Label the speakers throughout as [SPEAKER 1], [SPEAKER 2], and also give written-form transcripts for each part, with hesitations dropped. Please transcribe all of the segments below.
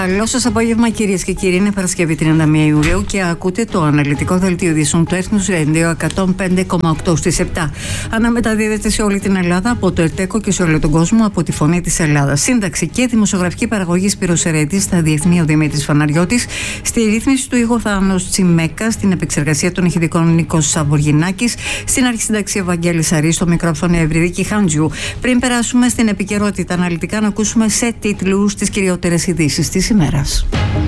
[SPEAKER 1] Καλό σας απόγευμα, κυρίες και κύριοι. Είναι Παρασκευή 31 Ιουλίου και ακούτε το αναλυτικό δελτίο ειδήσεων του Έθνους Radio 105,8 στις 7. Αναμεταδίδεται σε όλη την Ελλάδα από το ΕΡΤΕΚΟ και σε όλο τον κόσμο από τη Φωνή της Ελλάδας. Σύνταξη και δημοσιογραφική παραγωγή Σπύρος Ερέτης, στα διεθνή ο Δημήτρης Φαναριώτης, στη ρύθμιση του ήχου Θάνος Τσιμέκα, στην επεξεργασία των ηχητικών Νίκος Σαβουργινάκης, στην αρχισυνταξία Βαγγέλης Αρή, στο μικρόφωνο Ευρυδίκη Χάντζιου. Πριν περάσουμε στην επικαιρότητα αναλυτικά, να ακούσουμε σε τίτλους τις κυριότερες ειδήσεις της ημέρας.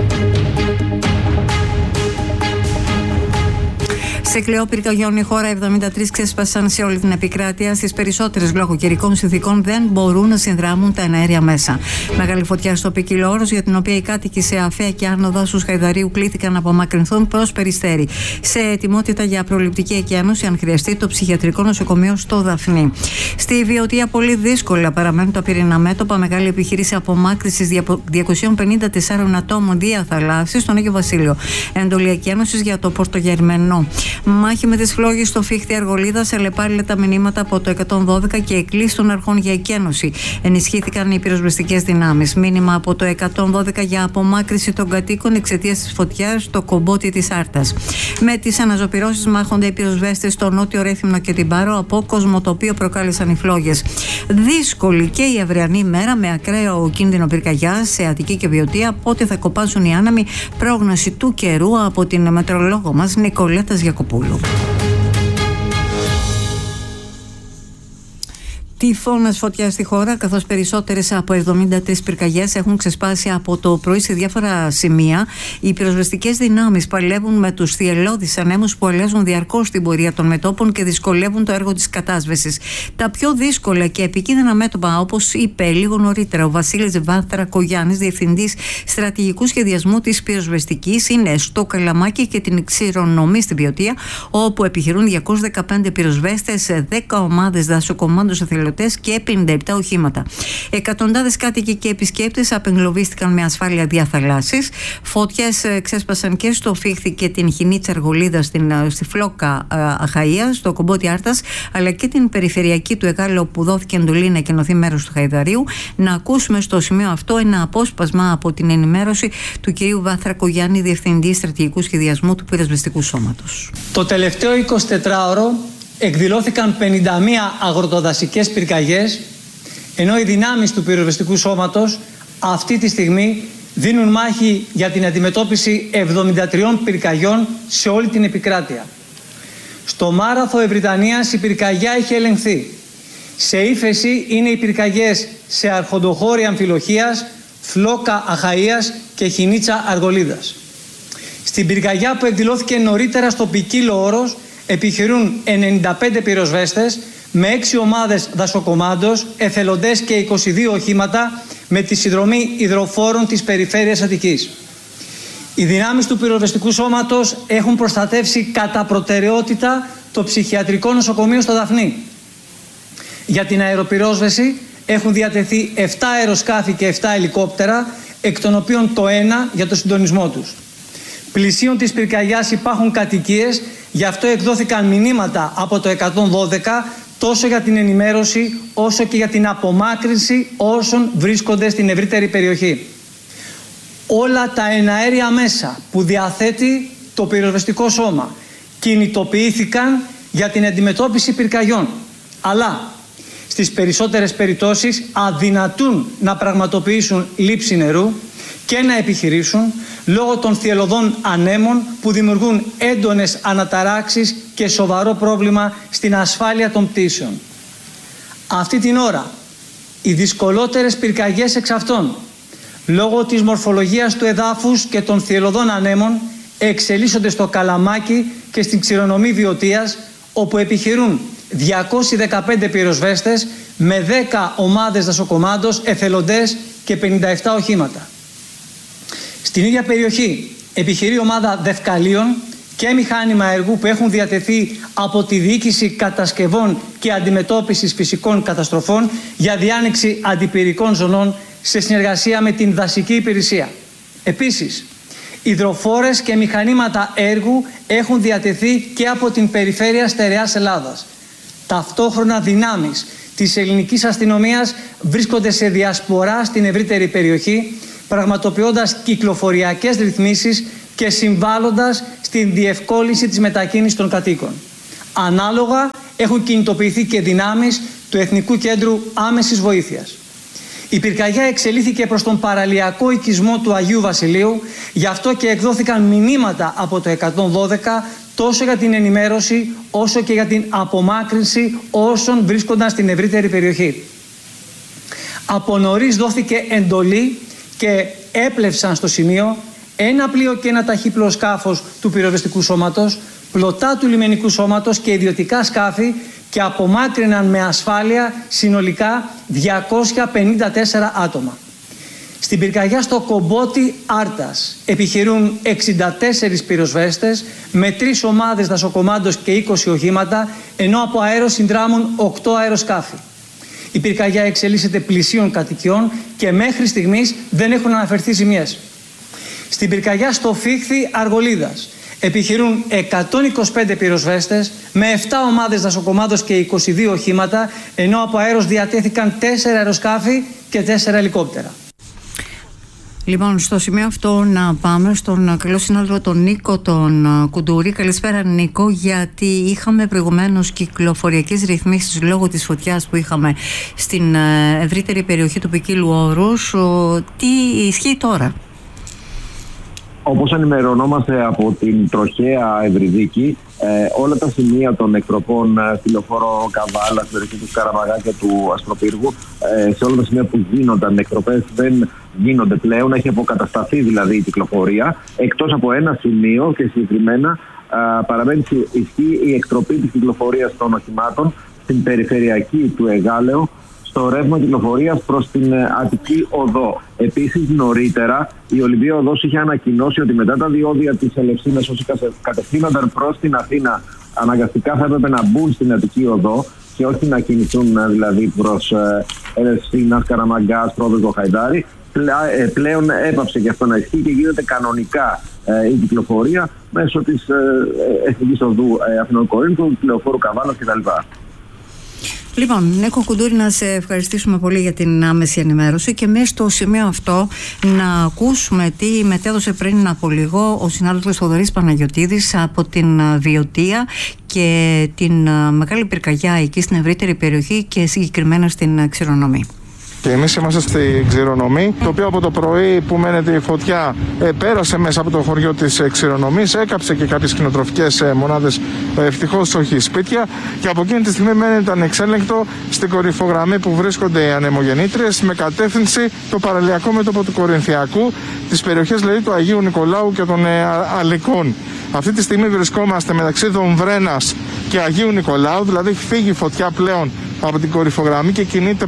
[SPEAKER 1] Σε κλαιό πυρκαγιών η χώρα, 73 ξέσπασαν σε όλη την επικράτεια. Στις περισσότερες λόγω καιρικών συνθηκών δεν μπορούν να συνδράμουν τα εναέρια μέσα. Μεγάλη φωτιά στο Ποικιλοόρος, για την οποία οι κάτοικοι σε Αφαία και Άνω Δάσους Χαϊδαρίου κλήθηκαν να απομακρυνθούν προς Περιστέρι. Σε ετοιμότητα για προληπτική εκένωση, αν χρειαστεί, το ψυχιατρικό νοσοκομείο στο Δαφνί. Στη Βιωτία, πολύ δύσκολα παραμένουν τα πυρηνά μέτωπα. Μεγάλη επιχείρηση απομάκρυνσης 254 ατόμων διαθαλάσσης στον Άγιο Βασίλειο. Εντολή εκένωσης για το Πορτογερμενό. Μάχη με τις φλόγες στο Φίχτη Αργολίδας, αλλεπάλληλα τα μηνύματα από το 112 και εκκλήσεις των αρχών για εκένωση. Ενισχύθηκαν οι πυροσβεστικές δυνάμεις. Μήνυμα από το 112 για απομάκρυνση των κατοίκων εξαιτίας της φωτιάς στο Κομπότι της Άρτας. Με τις αναζωπυρώσεις μάχονται οι πυροσβέστες στο Νότιο Ρέθυμνο και την Πάρο από κοσμοτοπίο προκάλεσαν οι φλόγες. Δύσκολη και η αυριανή μέρα με ακραίο κίνδυνο πυρκαγιάς σε Αττική και Βιωτία. Πότε θα κοπάσουν οι άνεμοι, πρόγνωση του καιρού από την μετεωρολόγο μας Νικολέτα Γιακοπούλου. Τυφώνας φωτιά στη χώρα, καθώς περισσότερες από 73 πυρκαγιές έχουν ξεσπάσει από το πρωί σε διάφορα σημεία. Οι πυροσβεστικές δυνάμεις παλεύουν με τους θυελλώδεις ανέμους που αλλάζουν διαρκώς την πορεία των μετώπων και δυσκολεύουν το έργο της κατάσβεσης. Τα πιο δύσκολα και επικίνδυνα μέτωπα, όπως είπε λίγο νωρίτερα ο Βασίλης Βάθρακογιάννης, διευθυντής στρατηγικού σχεδιασμού της πυροσβεστικής, είναι στο Καλαμάκι και την Ξηρονομή στην Βιωτία, όπου επιχειρούν 215 πυροσβέστες, 10 ομάδες δασοκομάντους εθελοντών και 57 οχήματα. Εκατοντάδες κάτοικοι και επισκέπτες απεγκλωβίστηκαν με ασφάλεια διαθαλάσσης. Φωτιές ξέσπασαν και στο Φίχτη και την Χινίτσα Αργολίδα, στη Φλόκα Αχαΐα, στο Κομπότι Άρτας, αλλά και την περιφερειακή του Εγάλεο, που δόθηκε εντολή να εκενωθεί μέρος του Χαϊδαρίου. Να ακούσουμε στο σημείο αυτό ένα απόσπασμα από την ενημέρωση του κυρίου Βάθρακογιάννη, Διευθυντή Στρατηγικού Σχεδιασμού του Πυροσβεστικού Σώματος.
[SPEAKER 2] Το τελευταίο 24ωρο εκδηλώθηκαν 51 αγροτοδασικές πυρκαγιές, ενώ οι δυνάμεις του πυροσβεστικού σώματος αυτή τη στιγμή δίνουν μάχη για την αντιμετώπιση 73 πυρκαγιών σε όλη την επικράτεια. Στο Μάραθο Ευρυτανίας η πυρκαγιά έχει ελεγχθεί. Σε ύφεση είναι οι πυρκαγιές σε Αρχοντοχώρη Αμφιλοχίας, Φλόκα Αχαΐας και Χινίτσα Αργολίδας. Στην πυρκαγιά που εκδηλώθηκε νωρίτερα στο Ποικίλο-Όρος επιχειρούν 95 πυροσβέστες με 6 ομάδες δασοκομάντος, εθελοντές και 22 οχήματα με τη συνδρομή υδροφόρων της περιφέρειας Αττικής. Οι δυνάμεις του πυροσβεστικού σώματος έχουν προστατεύσει κατά προτεραιότητα το ψυχιατρικό νοσοκομείο στο Δαφνί. Για την αεροπυρόσβεση έχουν διατεθεί 7 αεροσκάφη και 7 ελικόπτερα, εκ των οποίων το ένα για το συντονισμό τους. Πλησίον της πυρκαγιάς υπάρχουν κατοικίες, γι' αυτό εκδόθηκαν μηνύματα από το 112 τόσο για την ενημέρωση όσο και για την απομάκρυνση όσων βρίσκονται στην ευρύτερη περιοχή. Όλα τα εναέρια μέσα που διαθέτει το πυροσβεστικό σώμα κινητοποιήθηκαν για την αντιμετώπιση πυρκαγιών, αλλά στις περισσότερες περιπτώσεις αδυνατούν να πραγματοποιήσουν λήψη νερού και να επιχειρήσουν λόγω των θυελλωδών ανέμων που δημιουργούν έντονες αναταράξεις και σοβαρό πρόβλημα στην ασφάλεια των πτήσεων. Αυτή την ώρα, οι δυσκολότερες πυρκαγιές εξ αυτών, λόγω της μορφολογίας του εδάφους και των θυελλωδών ανέμων, εξελίσσονται στο Καλαμάκι και στην Ξηρονομή Βιωτίας, όπου επιχειρούν 215 πυροσβέστες με 10 ομάδες δασοκομάντος, εθελοντές και 57 οχήματα. Στην ίδια περιοχή επιχειρεί ομάδα δευκαλίων και μηχάνημα έργου που έχουν διατεθεί από τη Διοίκηση Κατασκευών και Αντιμετώπισης Φυσικών Καταστροφών για διάνοιξη αντιπυρικών ζωνών σε συνεργασία με την Δασική Υπηρεσία. Επίσης, υδροφόρες και μηχανήματα έργου έχουν διατεθεί και από την Περιφέρεια Στερεάς Ελλάδας. Ταυτόχρονα δυνάμεις της ελληνικής αστυνομίας βρίσκονται σε διασπορά στην ευρύτερη περιοχή, πραγματοποιώντας κυκλοφοριακές ρυθμίσεις και συμβάλλοντας στην διευκόλυνση της μετακίνησης των κατοίκων. Ανάλογα έχουν κινητοποιηθεί και δυνάμεις του Εθνικού Κέντρου Άμεσης Βοήθειας. Η πυρκαγιά εξελίχθηκε προς τον παραλιακό οικισμό του Αγίου Βασιλείου, γι' αυτό και εκδόθηκαν μηνύματα από το 112 τόσο για την ενημέρωση όσο και για την απομάκρυνση όσων βρίσκονταν στην ευρύτερη περιοχή. Από νωρίς δόθηκε εντολή και έπλευσαν στο σημείο ένα πλοίο και ένα ταχύπλοο σκάφος του πυροσβεστικού σώματος, πλωτά του λιμενικού σώματος και ιδιωτικά σκάφη και απομάκρυναν με ασφάλεια συνολικά 254 άτομα. Στην πυρκαγιά στο Κομπότι Άρτας επιχειρούν 64 πυροσβέστες με 3 ομάδες δασοκομάντος και 20 οχήματα, ενώ από αέρος συνδράμουν 8 αεροσκάφη. Η πυρκαγιά εξελίσσεται πλησίων κατοικιών και μέχρι στιγμής δεν έχουν αναφερθεί ζημιές. Στην πυρκαγιά στο Φίχθη Αργολίδας επιχειρούν 125 πυροσβέστες με 7 ομάδες δασοκομάντος και 22 οχήματα, ενώ από αέρος διατέθηκαν 4 αεροσκάφη και 4 ελικόπτερα.
[SPEAKER 1] Λοιπόν, στο σημείο αυτό να πάμε στον καλό συνάδελφο τον Νίκο τον Κουντούρη. Καλησπέρα Νίκο, γιατί είχαμε προηγουμένως κυκλοφοριακές ρυθμίσεις λόγω της φωτιάς που είχαμε στην ευρύτερη περιοχή του ποικίλου όρους. Τι ισχύει τώρα?
[SPEAKER 3] Όπως ενημερωνόμαστε από την τροχαία Ευρυδίκη, όλα τα σημεία των εκτροπών στη λεωφόρο Καβάλα, στην περιοχή του Σκαραμαγά και του Αστροπύργου, σε όλα τα σημεία που γίνονταν εκτροπές δεν γίνονται πλέον. Έχει αποκατασταθεί δηλαδή η κυκλοφορία, εκτός από ένα σημείο και συγκεκριμένα παραμένει ισχύει η εκτροπή της κυκλοφορίας των οχημάτων στην περιφερειακή του Εγάλεο, στο ρεύμα κυκλοφορίας προς την Αττική Οδό. Επίσης, νωρίτερα η Ολυμπία Οδός είχε ανακοινώσει ότι μετά τα διόδια της Ελευσίνας όσοι κατευθύνονταν προς την Αθήνα αναγκαστικά θα έπρεπε να μπουν στην Αττική Οδό και όχι να κινηθούν δηλαδή προς Ελευσίνα, Καραμαγκά, Πρόδοσο, Χαϊδάρη. Πλέον έπαψε και αυτό να ισχύει και γίνεται κανονικά η κυκλοφορία μέσω της Εθνικής Οδού Αθηνών Κορίνθου, του λεωφόρου Καβάλας κτλ.
[SPEAKER 1] Λοιπόν, Νίκο Κουντούρη, να σε ευχαριστήσουμε πολύ για την άμεση ενημέρωση και μέσα στο σημείο αυτό να ακούσουμε τι μετέδωσε πριν από λίγο ο συνάδελφος Θοδωρής Παναγιωτίδης από την Βιωτία και την μεγάλη πυρκαγιά εκεί στην ευρύτερη περιοχή και συγκεκριμένα στην Ξηρονομή.
[SPEAKER 4] Και εμείς είμαστε στη Ξηρονομή, το οποίο από το πρωί που μένεται η φωτιά πέρασε μέσα από το χωριό της Ξηρονομής, έκαψε και κάποιες κτηνοτροφικές μονάδες, ευτυχώς όχι σπίτια, και από εκείνη τη στιγμή μένεται ανεξέλεγκτο στην κορυφογραμμή που βρίσκονται οι ανεμογεννήτριες με κατεύθυνση το παραλιακό μέτωπο του Κορινθιακού, τις περιοχές δηλαδή του Αγίου Νικολάου και των Αλικών. Αυτή τη στιγμή βρισκόμαστε μεταξύ Δομβρένας και Αγίου Νικολάου, δηλαδή έχει φύγει η φωτιά πλέον από την κορυφογραμμή και κινείται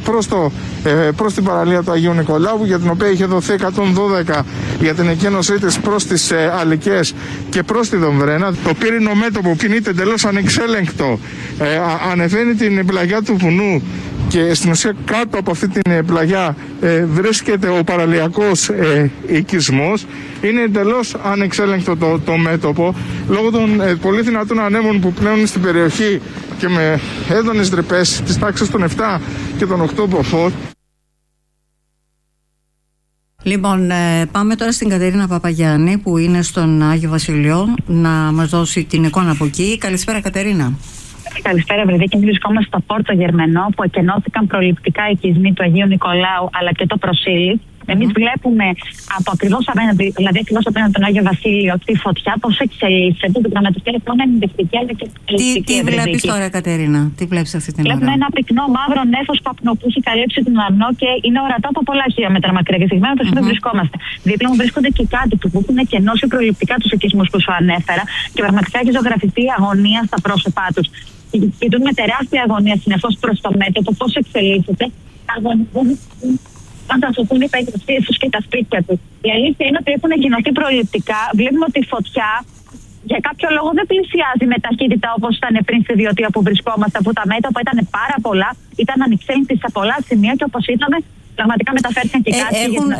[SPEAKER 4] προς την παραλία του Αγίου Νικολάου, για την οποία είχε δοθεί 112 για την εκένωσή της προς τις Αλικές και προς τη Δομβρένα. Το πύρινο μέτωπο κινείται εντελώς ανεξέλεγκτο, ανεβαίνει την πλαγιά του βουνού και στην ουσία κάτω από αυτή την πλαγιά βρίσκεται ο παραλιακός οικισμός. Είναι εντελώς ανεξέλεγκτο το μέτωπο λόγω των πολύ δυνατών ανέμων που πλέουν στην περιοχή και με έντονες τρυπές της τάξης των 7 και των 8 μποφόρ.
[SPEAKER 1] Λοιπόν, πάμε τώρα στην Κατερίνα Παπαγιάννη που είναι στον Άγιο Βασιλείο να μας δώσει την εικόνα από εκεί. Καλησπέρα Κατερίνα.
[SPEAKER 5] Καλησπέρα, Ευρυδίκη. Βρισκόμαστε στο Πόρτο Γερμενό που εκενώθηκαν προληπτικά οι οικισμοί του Αγίου Νικολάου αλλά και το Προσήλι. Εμείς βλέπουμε από ακριβώς απέναντι, δηλαδή ακριβώς απέναντι τον Άγιο Βασίλειο, τη φωτιά πώς εξελίσσεται. Το πραγματικά λοιπόν είναι ενδεικτική αλλά και εξελίσσεται.
[SPEAKER 1] Τι βλέπεις τώρα, Κατερίνα, τι βλέπεις αυτή την ώρα?
[SPEAKER 5] Βλέπουμε ένα πυκνό μαύρο νέφος καπνό που έχει καλύψει τον ουρανό και είναι ορατό από πολλά χιλιόμετρα μακριά. Και συγκεκριμένα το σημείο βρισκόμαστε. Δίπλα μου βρίσκονται και κάτοικοι που έχουν εκενώσει προληπτικά τους οικισμούς που σου ανέφερα και πραγματικά έχει ζωγραφιστεί η αγωνία στα πρόσωπά τους. Κοιτούν με τεράστια αγωνία συνεχώς προς το μέτωπο πώς εξελίσσεται. Αγωνίζουν αν θα σωθούν οι περιοχές τους και τα σπίτια τους. Η αλήθεια είναι ότι έχουν εκκοινωθεί προληπτικά. Βλέπουμε ότι η φωτιά για κάποιο λόγο δεν πλησιάζει με ταχύτητα όπως ήταν πριν στη Βιωτία που βρισκόμαστε, αφού τα μέτωπα ήταν πάρα πολλά, ήταν ανεξέλεγκτη σε πολλά σημεία και όπως είδαμε πραγματικά μεταφέρθηκαν και κάτι.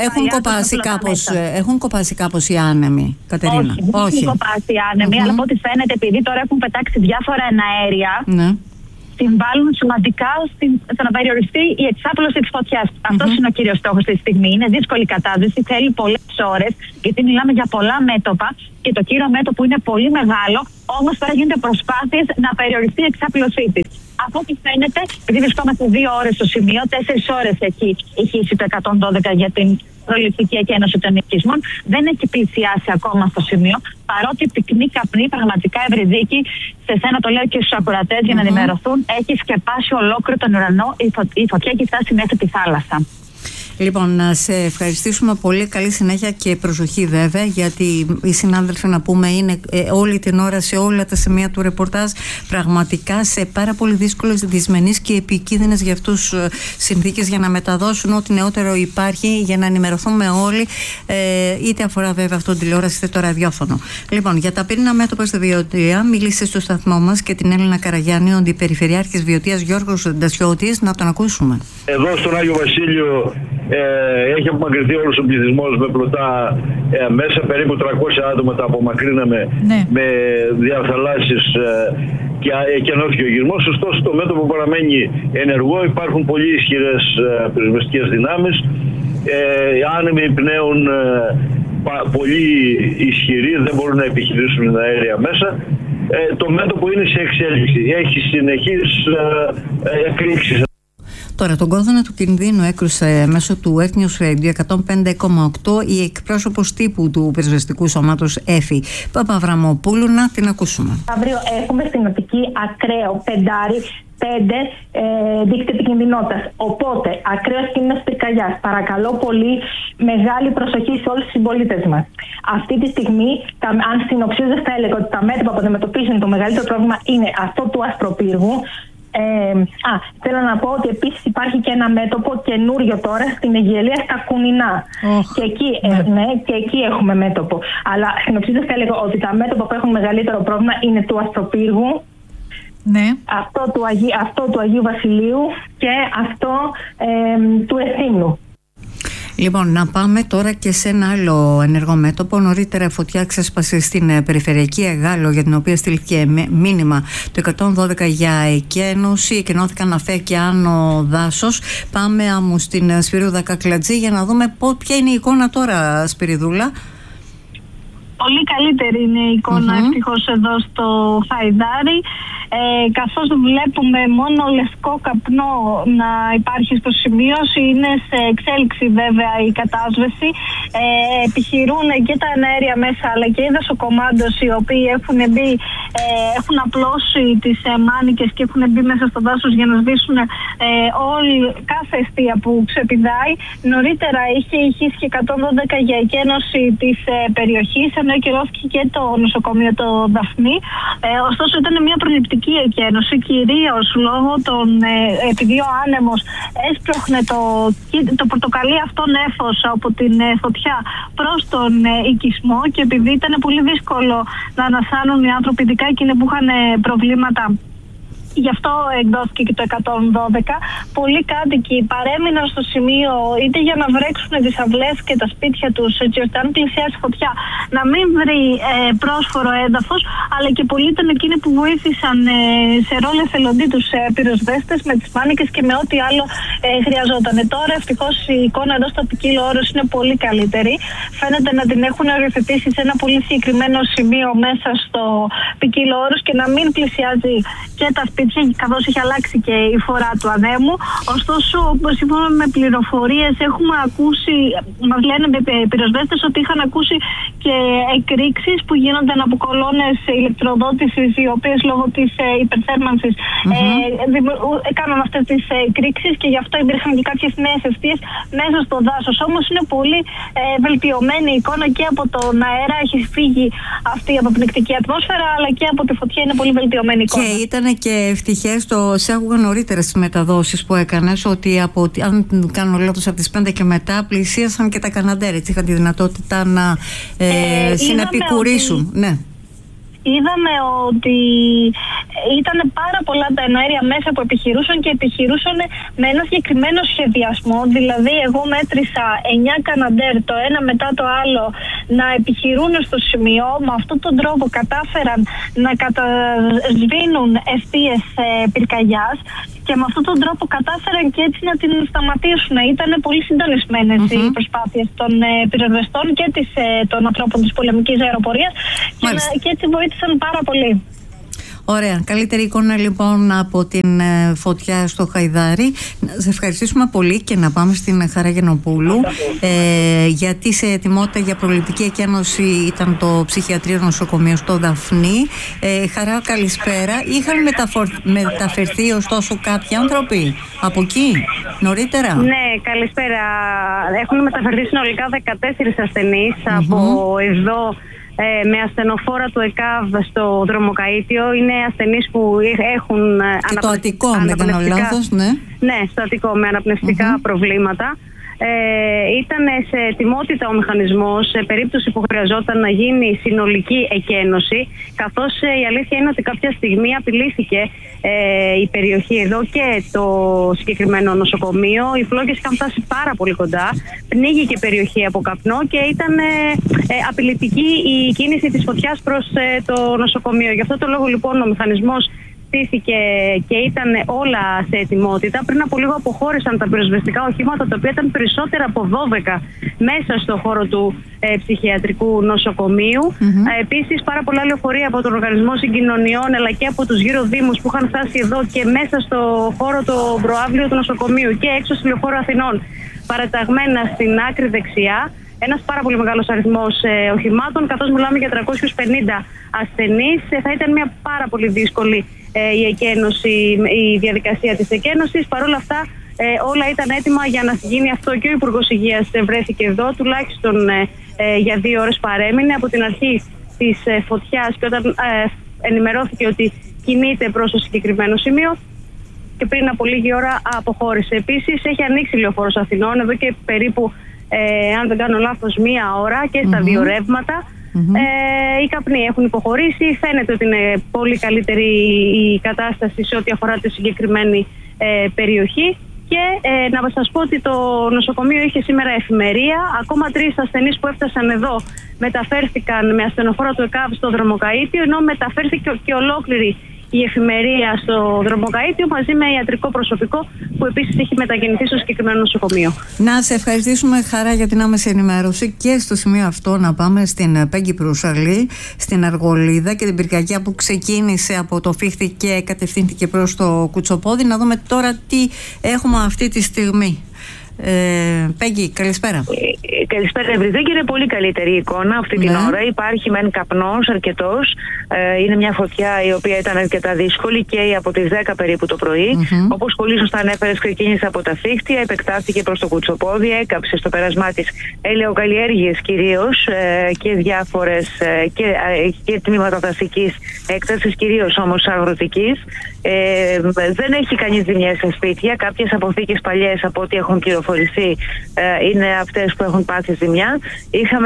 [SPEAKER 1] Έχουν κοπάσει κάπως οι άνεμοι, Κατερίνα?
[SPEAKER 5] Όχι, έχουν κοπάσει οι άνεμοι, αλλά από ό,τι φαίνεται, επειδή τώρα έχουν πετάξει διάφορα εναέρια.
[SPEAKER 1] Ναι.
[SPEAKER 5] συμβάλλουν σημαντικά στο να περιοριστεί η εξάπλωση της φωτιάς. Αυτός είναι ο κύριος στόχος τη στιγμή. Είναι δύσκολη κατάσταση, θέλει πολλές ώρες, γιατί μιλάμε για πολλά μέτωπα και το κύριο μέτωπο είναι πολύ μεγάλο, όμως τώρα γίνονται προσπάθειες να περιοριστεί η εξάπλωσή της. Από ό,τι φαίνεται, επειδή βρισκόμαστε 2 ώρες στο σημείο, 4 ώρες έχει ηχήσει το 112 για την προληπτική εκένωση των οικισμών, δεν έχει πλησιάσει ακόμα στο σημείο, παρότι πυκνή καπνή, πραγματικά Ευρυδίκη, σε σένα το λέω και στους ακροατές για να ενημερωθούν, έχει σκεπάσει ολόκληρο τον ουρανό, η φωτιά έχει φτάσει μέχρι τη θάλασσα.
[SPEAKER 1] Λοιπόν, να σε ευχαριστήσουμε πολύ. Καλή συνέχεια και προσοχή βέβαια, γιατί οι συνάδελφοι, να πούμε, είναι όλη την ώρα σε όλα τα σημεία του ρεπορτάζ πραγματικά σε πάρα πολύ δύσκολες, δυσμενείς και επικίνδυνες για αυτούς συνθήκες, για να μεταδώσουν ό,τι νεότερο υπάρχει, για να ενημερωθούμε όλοι, είτε αφορά βέβαια αυτό τηλεόραση είτε το ραδιόφωνο. Λοιπόν, για τα πυρήνα μέτωπα στη Βιωτία, μίλησε στο σταθμό μας και την Έλληνα Καραγιάννη, ο Αντιπεριφερειάρχης Βιωτίας Γιώργος Ντασιώτης. Να τον ακούσουμε.
[SPEAKER 6] Εδώ στον Άγιο Βασίλειο έχει απομακρυνθεί όλος ο πληθυσμός με πλωτά μέσα. Περίπου 300 άτομα τα απομακρύναμε με διαθαλάσσεις και εκενώθηκε ο γυρμός. Ωστόσο το μέτωπο παραμένει ενεργό. Υπάρχουν πολύ ισχυρές πυροσβεστικές δυνάμεις. Άνεμοι πνέουν πολύ ισχυροί, δεν μπορούν να επιχειρήσουν αέρια μέσα. Το μέτωπο είναι σε εξέλιξη. Έχει συνεχείς εκρήξεις.
[SPEAKER 1] Τώρα, τον κόδωνα του κινδύνου έκρουσε μέσω του Ethnios Radio 105,8 η εκπρόσωπος τύπου του πυροσβεστικού σώματος ΕΦΗ Παπαβραμοπούλου. Να την ακούσουμε.
[SPEAKER 7] Αύριο έχουμε στην Αττική ακραίο 5 δίκτυα επικινδυνότητας. Οπότε, ακραίος κίνδυνος πυρκαγιάς. Παρακαλώ πολύ, μεγάλη προσοχή σε όλους τους συμπολίτες μας. Αυτή τη στιγμή, αν συνοψίζοντας, θα έλεγα ότι τα μέτωπα που αντιμετωπίζουν το μεγαλύτερο πρόβλημα είναι αυτό του Ασπροπύργου. Θέλω να πω ότι επίσης υπάρχει και ένα μέτωπο καινούριο τώρα στην Αιγιαλία, στα Κουνινά. Και εκεί έχουμε μέτωπο. Αλλά συνοψίζοντας, θα έλεγα ότι τα μέτωπα που έχουν μεγαλύτερο πρόβλημα είναι του Ασπροπύργου, αυτό του Αγίου Βασιλείου και αυτό του Εθήνου.
[SPEAKER 1] Λοιπόν, να πάμε τώρα και σε ένα άλλο ενεργό μέτωπο. Νωρίτερα φωτιά ξέσπασε στην περιφερειακή Εγάλο, για την οποία στείλθηκε μήνυμα το 112 για εκένωση. Εκενώθηκαν Αφέ και Άνω Δάσος. Πάμε άμμου στην Σπυρίδα Κακλατζή για να δούμε ποια είναι η εικόνα τώρα, Σπυριδούλα.
[SPEAKER 8] Πολύ καλύτερη είναι η εικόνα ευτυχώς εδώ στο Χαϊδάρι, καθώς βλέπουμε μόνο λευκό καπνό να υπάρχει στο σημείο. Είναι σε εξέλιξη βέβαια η κατάσβεση. Επιχειρούν και τα εναέρια μέσα αλλά και οι δασοκομάντος, οι οποίοι έχουν απλώσει τις μάνικες και έχουν μπει μέσα στο δάσος για να σβήσουν κάθε αιστεία που ξεπηδάει. Νωρίτερα είχε ηχήσει και 112 για εκένωση της περιοχής, ενώ ακυρώθηκε και το νοσοκομείο το Δαφνί. Ωστόσο ήταν μια προληπτική εκένωση, κυρίως λόγω επειδή ο άνεμος έσπρωχνε το πορτοκαλί αυτό νέφος από την φωτιά προς τον οικισμό, και επειδή ήταν πολύ δύσκολο να ανασάνουν οι άνθρωποι, ειδικά εκείνοι που είχαν προβλήματα. Γι' αυτό εκδόθηκε και το 112. Πολλοί κάτοικοι παρέμειναν στο σημείο είτε για να βρέξουν τις αυλές και τα σπίτια τους, έτσι ώστε αν πλησιάσει φωτιά να μην βρει πρόσφορο έδαφος, αλλά και πολλοί ήταν εκείνοι που βοήθησαν σε ρόλο εθελοντή τους πυροσβέστες με τις μάνικες και με ό,τι άλλο χρειαζόταν. Τώρα ευτυχώς η εικόνα εδώ στο ποικίλο όρος είναι πολύ καλύτερη. Φαίνεται να την έχουν οριοθετήσει σε ένα πολύ συγκεκριμένο σημείο μέσα στο ποικίλο όρος και να μην πλησιάζει και τα σπίτια, καθώς έχει αλλάξει και η φορά του ανέμου. Ωστόσο, σύμφωνα με πληροφορίες, έχουμε ακούσει, μας λένε οι πυροσβέστες, ότι είχαν ακούσει και εκρήξεις που γίνονταν από κολόνες ηλεκτροδότησης, οι οποίες λόγω της υπερθέρμανσης έκαναν αυτές τις εκρήξεις, και γι' αυτό υπήρχαν και κάποιες νέες αιστείες μέσα στο δάσος. Όμως είναι πολύ βελτιωμένη η εικόνα και από τον αέρα, έχει φύγει αυτή η αποπνικτική ατμόσφαιρα, αλλά και από τη φωτιά είναι πολύ βελτιωμένη η εικόνα.
[SPEAKER 1] Και ήταν και ευτυχές, σε άκουγα νωρίτερα στις μεταδόσεις που έκανες, ότι αν κάνω λάθος από τις 5 και μετά πλησίασαν και τα Καναντέρ, έτσι είχαν τη δυνατότητα να συνεπικουρήσουν. Ναι.
[SPEAKER 8] είδαμε ότι ήταν πάρα πολλά τα εναέρια μέσα που επιχειρούσαν και επιχειρούσαν με ένα συγκεκριμένο σχεδιασμό. Δηλαδή, εγώ μέτρησα 9 Καναντέρ το ένα μετά το άλλο να επιχειρούν στο σημείο. Με αυτόν τον τρόπο κατάφεραν να κατασβήνουν ευθείες πυρκαγιάς και με αυτόν τον τρόπο κατάφεραν και έτσι να την σταματήσουν. Ήταν πολύ συντονισμένες οι προσπάθειες των πυροσβεστών και των ανθρώπων της πολεμικής αεροπορίας και έτσι βοήθησαν πάρα πολύ.
[SPEAKER 1] Ωραία. Καλύτερη εικόνα λοιπόν από την φωτιά στο Χαϊδάρι. Να σας ευχαριστήσουμε πολύ και να πάμε στην Χαρά Γενοπούλου, γιατί σε ετοιμότητα για προληπτική εκένωση ήταν το ψυχιατρίο νοσοκομείο στο Δαφνί. Χαρά, καλησπέρα. Είχαν μεταφερθεί ωστόσο κάποιοι άνθρωποι από εκεί νωρίτερα?
[SPEAKER 9] Ναι, καλησπέρα. Έχουν μεταφερθεί συνολικά 14 ασθενείς από εδώ με ασθενοφόρα του ΕΚΑΒ στο δρομοκαΐτιο. Είναι ασθενείς που έχουν
[SPEAKER 1] το Αττικό, αν δεν κάνω λάθος, ναι.
[SPEAKER 9] Ναι, στο Αττικό, με αναπνευστικά προβλήματα. Ήταν σε ετοιμότητα ο μηχανισμός σε περίπτωση που χρειαζόταν να γίνει συνολική εκένωση, καθώς η αλήθεια είναι ότι κάποια στιγμή απειλήθηκε η περιοχή εδώ και το συγκεκριμένο νοσοκομείο. Οι φλόγες είχαν φτάσει πάρα πολύ κοντά, πνίγηκε η περιοχή από καπνό και ήταν απειλητική η κίνηση της φωτιάς προς το νοσοκομείο. Γι' αυτό το λόγο λοιπόν ο μηχανισμός και ήταν όλα σε ετοιμότητα. Πριν από λίγο αποχώρησαν τα πυροσβεστικά οχήματα, τα οποία ήταν περισσότερα από 12 μέσα στο χώρο του ψυχιατρικού νοσοκομείου. Επίσης, πάρα πολλά λεωφορεία από τον Οργανισμό Συγκοινωνιών αλλά και από τους γύρω δήμους που είχαν φτάσει εδώ και μέσα στο χώρο το προαύλιο του νοσοκομείου και έξω στη Λεωφόρο Αθηνών, παραταγμένα στην άκρη δεξιά. Ένας πάρα πολύ μεγάλος αριθμός οχημάτων, καθώς μιλάμε για 350 ασθενείς. Θα ήταν μια πάρα πολύ δύσκολη η διαδικασία της εκένωσης. Παρ' όλα αυτά όλα ήταν έτοιμα για να γίνει αυτό και ο Υπουργός Υγείας βρέθηκε εδώ, τουλάχιστον για 2 ώρες παρέμεινε από την αρχή της φωτιάς και όταν ενημερώθηκε ότι κινείται προς το συγκεκριμένο σημείο και πριν από λίγη ώρα αποχώρησε. Επίσης έχει ανοίξει η Λεωφόρος Αθηνών εδώ και περίπου αν δεν κάνω λάθος 1 ώρα και στα 2 ρεύματα. Οι καπνοί έχουν υποχωρήσει. Φαίνεται ότι είναι πολύ καλύτερη η κατάσταση σε ό,τι αφορά τη συγκεκριμένη περιοχή. Και να σας πω ότι το νοσοκομείο είχε σήμερα εφημερία. Ακόμα 3 ασθενείς που έφτασαν εδώ μεταφέρθηκαν με ασθενοφόρα του ΕΚΑΒ στο δρομοκαΐτιο, ενώ μεταφέρθηκε και ολόκληρη η εφημερία στο δρομοκαΐτιο μαζί με ιατρικό προσωπικό που επίσης έχει μετακινηθεί στο συγκεκριμένο νοσοκομείο.
[SPEAKER 1] Να σε ευχαριστήσουμε, Χαρά, για την άμεση ενημέρωση και στο σημείο αυτό να πάμε στην Πέγγι Προυσαλή, στην Αργολίδα και την πυρκαγιά που ξεκίνησε από το Φίχτη και κατευθύνθηκε προς το Κουτσοπόδι. Να δούμε τώρα τι έχουμε αυτή τη στιγμή. Πέγγι, καλησπέρα.
[SPEAKER 10] Καλησπέρα, Ευρυδίκη. Είναι πολύ καλύτερη η εικόνα αυτή την ώρα. Υπάρχει μεν καπνός αρκετός. Είναι μια φωτιά η οποία ήταν αρκετά δύσκολη και από τις 10 περίπου το πρωί. Όπως πολύ σωστά ανέφερες, ξεκίνησε από τα Φίχτια, επεκτάθηκε προς το Κουτσοπόδι, έκαψε στο πέρασμά της ελαιοκαλλιέργειες κυρίως και διάφορες και τμήματα δασικής έκτασης, κυρίως όμως αγροτικής. Δεν έχει κανείς ζημιές σε σπίτια. Κάποιες αποθήκες παλιές, από ό,τι έχουν πληροφορηθεί, είναι αυτές που έχουν πάθει ζημιά. Είχαμε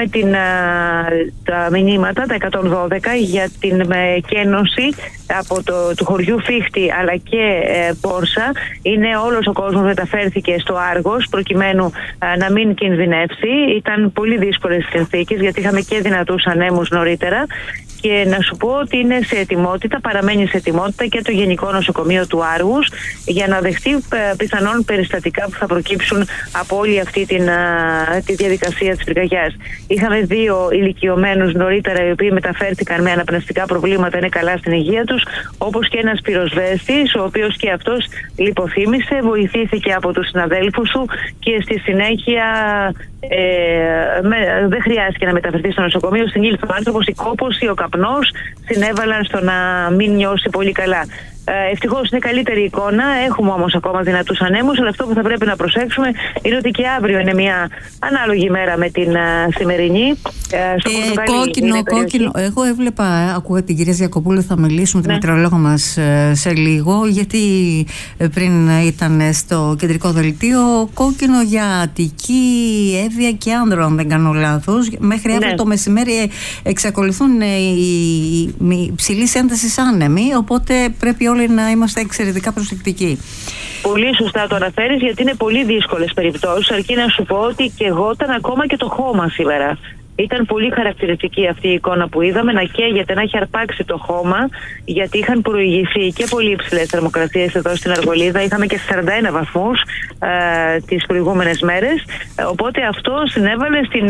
[SPEAKER 10] τα μηνύματα, τα 112, για την εκένωση από του χωριού Φίχτη αλλά και Πόρσα. Είναι όλος ο κόσμος μεταφέρθηκε στο Άργος προκειμένου να μην κινδυνεύσει. Ήταν πολύ δύσκολες συνθήκες γιατί είχαμε και δυνατούς ανέμους νωρίτερα. Και να σου πω ότι είναι σε ετοιμότητα, παραμένει σε ετοιμότητα και το Γενικό Νοσοκομείο του Άργους για να δεχτεί πιθανόν περιστατικά που θα προκύψουν από όλη αυτή τη διαδικασία της πυρκαγιάς. Είχαμε 2 ηλικιωμένους νωρίτερα οι οποίοι μεταφέρθηκαν με αναπνευστικά προβλήματα, είναι καλά στην υγεία τους, όπως και ένας πυροσβέστης, ο οποίος και αυτός λιποθύμησε, βοηθήθηκε από τους συναδέλφους του και στη συνέχεια δεν χρειάστηκε να μεταφερθεί στο νοσοκομείο. Συνήλθε ο άνθρωπος, η κόπωση, ο καπνός συνέβαλαν στο να μην νιώσει πολύ καλά. Ευτυχώς είναι καλύτερη εικόνα. Έχουμε όμως ακόμα δυνατούς ανέμους, αλλά αυτό που θα πρέπει να προσέξουμε είναι ότι και αύριο είναι μια ανάλογη μέρα με την σημερινή.
[SPEAKER 1] Κόκκινο. Εγώ έβλεπα, ακούγα την κυρία Διακοπούλου, θα μιλήσουμε τη μετεωρολόγο μας σε λίγο, γιατί πριν ήταν στο κεντρικό δελτίο, κόκκινο για Αττική, Εύβοια και Άνδρο, αν δεν κάνω λάθος. Μέχρι αύριο το μεσημέρι εξακολουθούν οι ψηλής έντασης άνεμοι, οπότε πρέπει όλοι να είμαστε εξαιρετικά προσεκτικοί.
[SPEAKER 10] Πολύ σωστά το αναφέρεις, γιατί είναι πολύ δύσκολες περιπτώσεις, αρκεί να σου πω ότι καιγόταν ακόμα και το χώμα σήμερα. Ήταν πολύ χαρακτηριστική αυτή η εικόνα που είδαμε, να καίγεται, να έχει αρπάξει το χώμα, γιατί είχαν προηγηθεί και πολύ υψηλές θερμοκρασίες εδώ στην Αργολίδα. Είχαμε και 41 βαθμούς τις προηγούμενες μέρες, οπότε αυτό συνέβαλε στην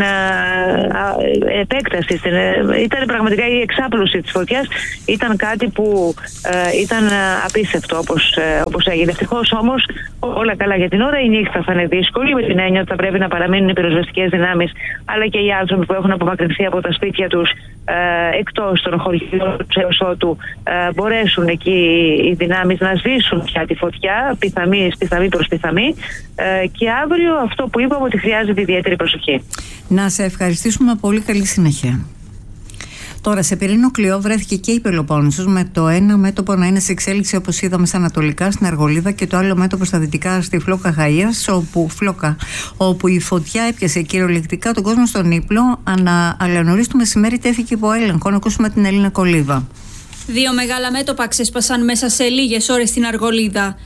[SPEAKER 10] επέκταση. Ήταν πραγματικά η εξάπλωση της φωτιάς, ήταν κάτι που ήταν απίστευτο όπως έγινε. Ευτυχώς όμως όλα καλά για την ώρα. Η νύχτα θα είναι δύσκολη, με την έννοια ότι θα πρέπει να παραμείνουν οι πυροσβεστικές δυνάμεις, αλλά και οι άνθρωποι που έχουν απομακρυνθεί από τα σπίτια τους εκτός των χωριών έως ότου μπορέσουν εκεί οι δυνάμεις να σβήσουν πια τη φωτιά, πιθαμή προς πιθαμή, και αύριο αυτό που είπαμε, ότι χρειάζεται ιδιαίτερη προσοχή.
[SPEAKER 1] Να σε ευχαριστήσουμε πολύ, καλή συνέχεια. Τώρα, σε πυρήνο κλειό βρέθηκε και η Πελοπόννησος, με το ένα μέτωπο να είναι σε εξέλιξη, όπως είδαμε, στα ανατολικά, στην Αργολίδα, και το άλλο μέτωπο στα δυτικά, στη Φλόκα Χαΐας, όπου η φωτιά έπιασε κυριολεκτικά τον κόσμο στον ύπλο, αλλά νωρίς το μεσημέρι τέθηκε υπό έλεγχο. Να ακούσουμε την Ελίνα Κολίβα.
[SPEAKER 11] 2 μεγάλα μέτωπα ξέσπασαν μέσα σε λίγες ώρες στην Αργολίδα.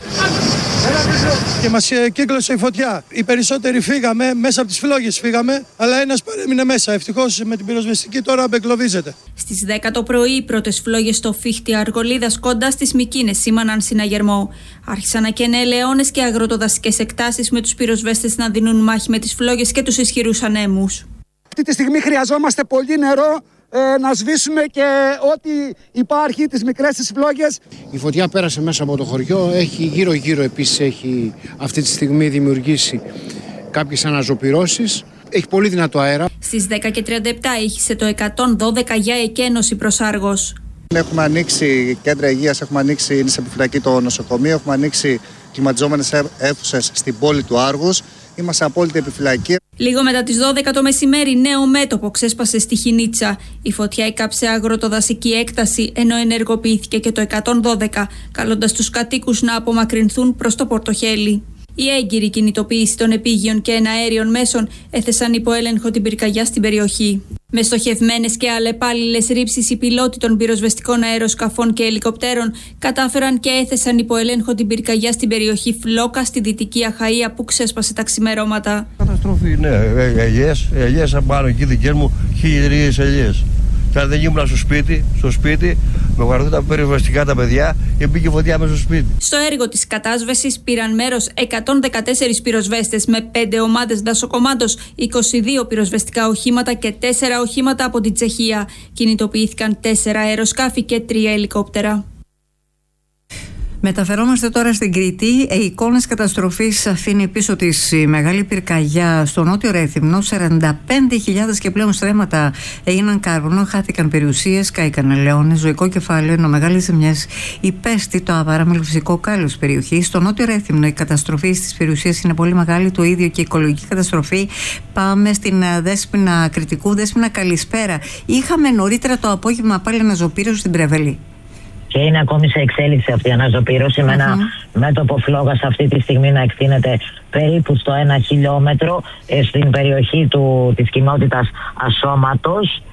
[SPEAKER 12] Και μας κύκλωσε η φωτιά. Οι περισσότεροι φύγαμε, μέσα από τις φλόγες φύγαμε, αλλά ένας παρέμεινε μέσα. Ευτυχώς με την πυροσβεστική τώρα απεγκλωβίζεται.
[SPEAKER 11] Στις 10 το πρωί, οι πρώτες φλόγες στο φύχτη Αργολίδας κοντά στις Μικίνες σήμαναν συναγερμό. Άρχισαν να καίνε ελαιώνες και αγροτοδασικές εκτάσεις, με τους πυροσβέστες να δίνουν μάχη με τις φλόγες και τους ισχυρούς ανέμους.
[SPEAKER 13] Αυτή τη στιγμή χρειαζόμαστε πολύ νερό, να σβήσουμε και ό,τι υπάρχει, τις μικρές τις φλόγες.
[SPEAKER 14] Η φωτιά πέρασε μέσα από το χωριό, έχει γύρω-γύρω επίσης έχει αυτή τη στιγμή δημιουργήσει κάποιες αναζωπυρώσεις. Έχει πολύ δυνατό αέρα.
[SPEAKER 11] Στις 10:37 ήχησε το 112 για εκένωση προς Άργος.
[SPEAKER 15] Έχουμε ανοίξει κέντρα υγείας, έχουμε ανοίξει, είναι σε επιφυλακή το νοσοκομείο, έχουμε ανοίξει κλιματιζόμενες αίθουσες στην πόλη του Άργους. Είμαστε απόλυτη επιφυλακή.
[SPEAKER 11] Λίγο μετά τις 12 το μεσημέρι, νέο μέτωπο ξέσπασε στη Χινίτσα. Η φωτιά έκαψε αγροτοδασική έκταση, ενώ ενεργοποιήθηκε και το 112, καλώντας τους κατοίκους να απομακρυνθούν προς το Πορτοχέλι. Η έγκυρη κινητοποίηση των επίγειων και εναέριων μέσων έθεσαν υπό έλεγχο την πυρκαγιά στην περιοχή. Με στοχευμένες και αλλεπάλληλες ρήψεις, οι πιλότοι των πυροσβεστικών αεροσκαφών και ελικοπτέρων κατάφεραν και έθεσαν υπό έλεγχο την πυρκαγιά στην περιοχή Φλόκα, στη Δυτική Αχαΐα, που ξέσπασε τα ξημερώματα.
[SPEAKER 16] Καταστροφή, ναι. Ελιές απάνω εκεί δικές μου, 1.000 ελιές. Και αν δεν ήμουν στο σπίτι, με βαρθούν τα πυροσβεστικά τα παιδιά και μπήκε φωτιά μέσα στο σπίτι.
[SPEAKER 11] Στο έργο της κατάσβεσης πήραν μέρος 114 πυροσβέστες με 5 ομάδες δασοκομάντος, 22 πυροσβεστικά οχήματα και 4 οχήματα από την Τσεχία. Κινητοποιήθηκαν 4 αεροσκάφη και 3 ελικόπτερα.
[SPEAKER 1] Μεταφερόμαστε τώρα στην Κρήτη. Εικόνες καταστροφής αφήνει πίσω της η μεγάλη πυρκαγιά στο νότιο Ρέθυμνο. 45.000 και πλέον στρέμματα έγιναν κάρβουνο, χάθηκαν περιουσίες, κάηκαν ελαιώνες, ζωικό κεφάλαιο, ενώ μεγάλες ζημιές υπέστη το αβάραμελο φυσικό κάλος της περιοχής. Στο νότιο Ρέθυμνο η καταστροφή στις περιουσίες είναι πολύ μεγάλη, το ίδιο και η οικολογική καταστροφή. Πάμε στην Δέσποινα Κρητικού. Δέσποινα, καλησπέρα. Είχαμε νωρίτερα το απόγευμα πάλι αναζωπήρωση στην Πρεβελή.
[SPEAKER 17] Και είναι ακόμη σε εξέλιξη αυτή η αναζωπήρωση, με ένα μέτωπο φλόγας αυτή τη στιγμή να εκτείνεται περίπου στο 1 χιλιόμετρο στην περιοχή της κοινότητας Ασώματος.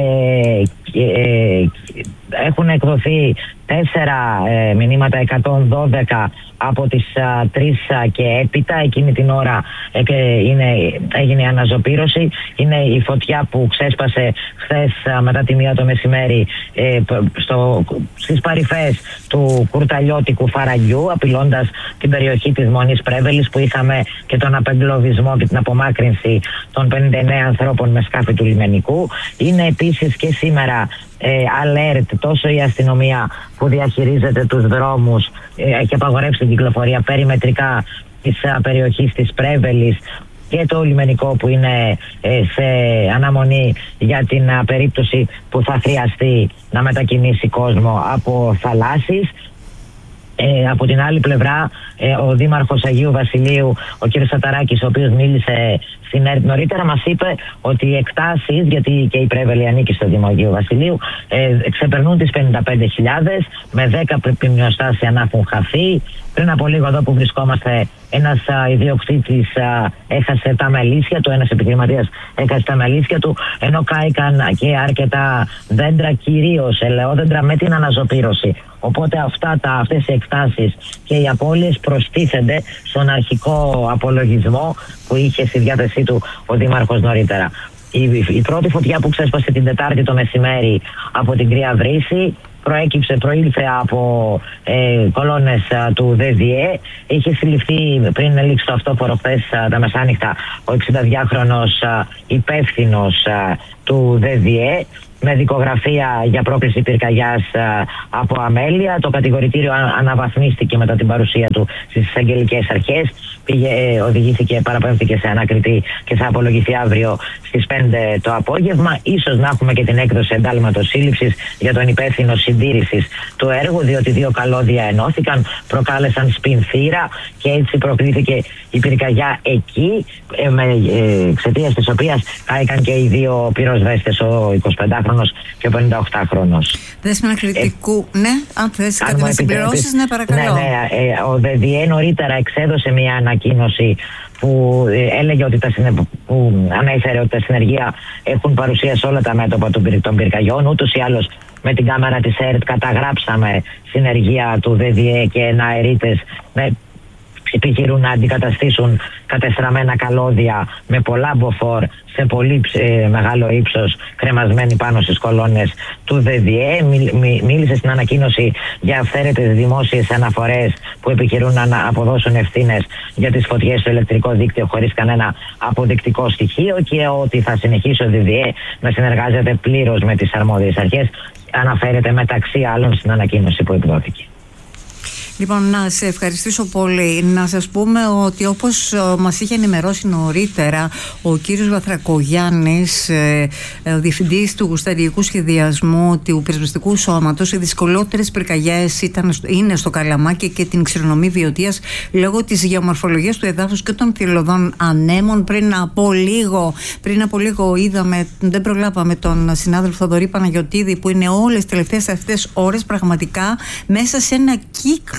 [SPEAKER 17] Έχουν εκδοθεί 4 μηνύματα 112 από τις 3 και έπειτα. Εκείνη την ώρα έγινε η αναζωπήρωση. Είναι η φωτιά που ξέσπασε χθες μετά τη 1 το μεσημέρι στις παρυφές του κουρταλιώτικου φαραγγιού, απειλώντας την περιοχή της Μονής Πρέβελης, που είχαμε και τον απεγκλωβισμό και την απομάκρυνση των 59 ανθρώπων με σκάφη του λιμενικού. Είναι επίσης και σήμερα alert τόσο η αστυνομία που διαχειρίζεται τους δρόμους, έχει απαγορεύσει την κυκλοφορία περιμετρικά της περιοχής της Πρέβελης, και το λιμενικό που είναι σε αναμονή για την περίπτωση που θα χρειαστεί να μετακινήσει κόσμο από θαλάσσης. Από την άλλη πλευρά, ο Δήμαρχος Αγίου Βασιλείου, ο κ. Σαταράκης, ο οποίος μίλησε στην ΕΡΤ νωρίτερα, μας είπε ότι οι εκτάσεις, γιατί και η Πρέβελη ανήκει στο Δήμο Αγίου Βασιλείου, ξεπερνούν τις 55.000, με 10 ποιμνιοστάσια να έχουν χαθεί. Πριν από λίγο εδώ που βρισκόμαστε, ένας ιδιοκτήτης έχασε τα μελίσια του, ένας επιχειρηματίας έχασε τα μελίσια του, ενώ κάηκαν και αρκετά δέντρα, κυρίως ελαιόδέντρα με την αναζωπήρωση. Οπότε αυτές οι εκτάσεις και οι απώλειες προστίθενται στον αρχικό απολογισμό που είχε στη διάθεσή του ο Δήμαρχος νωρίτερα. Η πρώτη φωτιά που ξέσπασε την Τετάρτη το μεσημέρι από την Κρύα Βρύση προήλθε από κολόνες του ΔΔΕ. Είχε συλληφθεί πριν λήξει το αυτόφορο χθες τα μεσάνυχτα ο 62χρονος υπεύθυνος του ΔΔΕ, με δικογραφία για πρόκληση πυρκαγιάς από αμέλεια. Το κατηγορητήριο αναβαθμίστηκε μετά την παρουσία του στις εισαγγελικές αρχές. Παραπέμφθηκε σε ανακριτή και θα απολογηθεί αύριο στις 5 το απόγευμα. Ίσως να έχουμε και την έκδοση εντάλματος σύλληψης για τον υπεύθυνο συντήρησης του έργου, διότι 2 καλώδια ενώθηκαν, προκάλεσαν σπινθήρα και έτσι προκλήθηκε η πυρκαγιά εκεί, εξαιτίας της οποίας κάηκαν και οι 2 πυροσβέστες, ο 25χρονος και ο 58χρονος.
[SPEAKER 1] Δέσποινα Κρητικού, ναι, αν θες κάτι να συμπληρώσεις, ναι, παρακαλώ.
[SPEAKER 17] Ο ΔΔΕ νωρίτερα εξέδωσε μια ανακοίνωση που έλεγε ότι που ανέφερε ότι τα συνεργεία έχουν παρουσία σε όλα τα μέτωπα των πυρκαγιών. Ούτως ή άλλως με την κάμερα της ΕΡΤ καταγράψαμε συνεργεία του ΔΔΕ και εναερίτες επιχειρούν να αντικαταστήσουν κατεστραμμένα καλώδια με πολλά μποφόρ σε πολύ μεγάλο ύψος, κρεμασμένοι πάνω στις κολόνες του ΔΔΕ. Μίλησε στην ανακοίνωση για αυθαίρετες δημόσιες αναφορές που επιχειρούν να αποδώσουν ευθύνες για τις φωτιές στο ηλεκτρικό δίκτυο χωρίς κανένα αποδεικτικό στοιχείο και ότι θα συνεχίσει ο ΔΔΕ να συνεργάζεται πλήρως με τις αρμόδιες αρχές. Αναφέρεται μεταξύ άλλων στην ανακοίνωση που εκδόθηκε.
[SPEAKER 1] Λοιπόν, να σε ευχαριστήσω πολύ. Να σας πούμε ότι όπως μας είχε ενημερώσει νωρίτερα ο κύριος Βαθρακογιάννης, ο διευθυντής του Στρατηγικού Σχεδιασμού του Πυροσβεστικού Σώματος, οι δυσκολότερες πυρκαγιές είναι στο Καλαμάκι και την Ξηρονομή Βιωτίας λόγω της γεωμορφολογίας του εδάφους και των θηλωδών ανέμων. Πριν από λίγο είδαμε, δεν προλάβαμε τον συνάδελφο Θοδωρή Παναγιωτίδη, που είναι όλες τις τελευταίες αυτές ώρες πραγματικά μέσα σε ένα κύκλο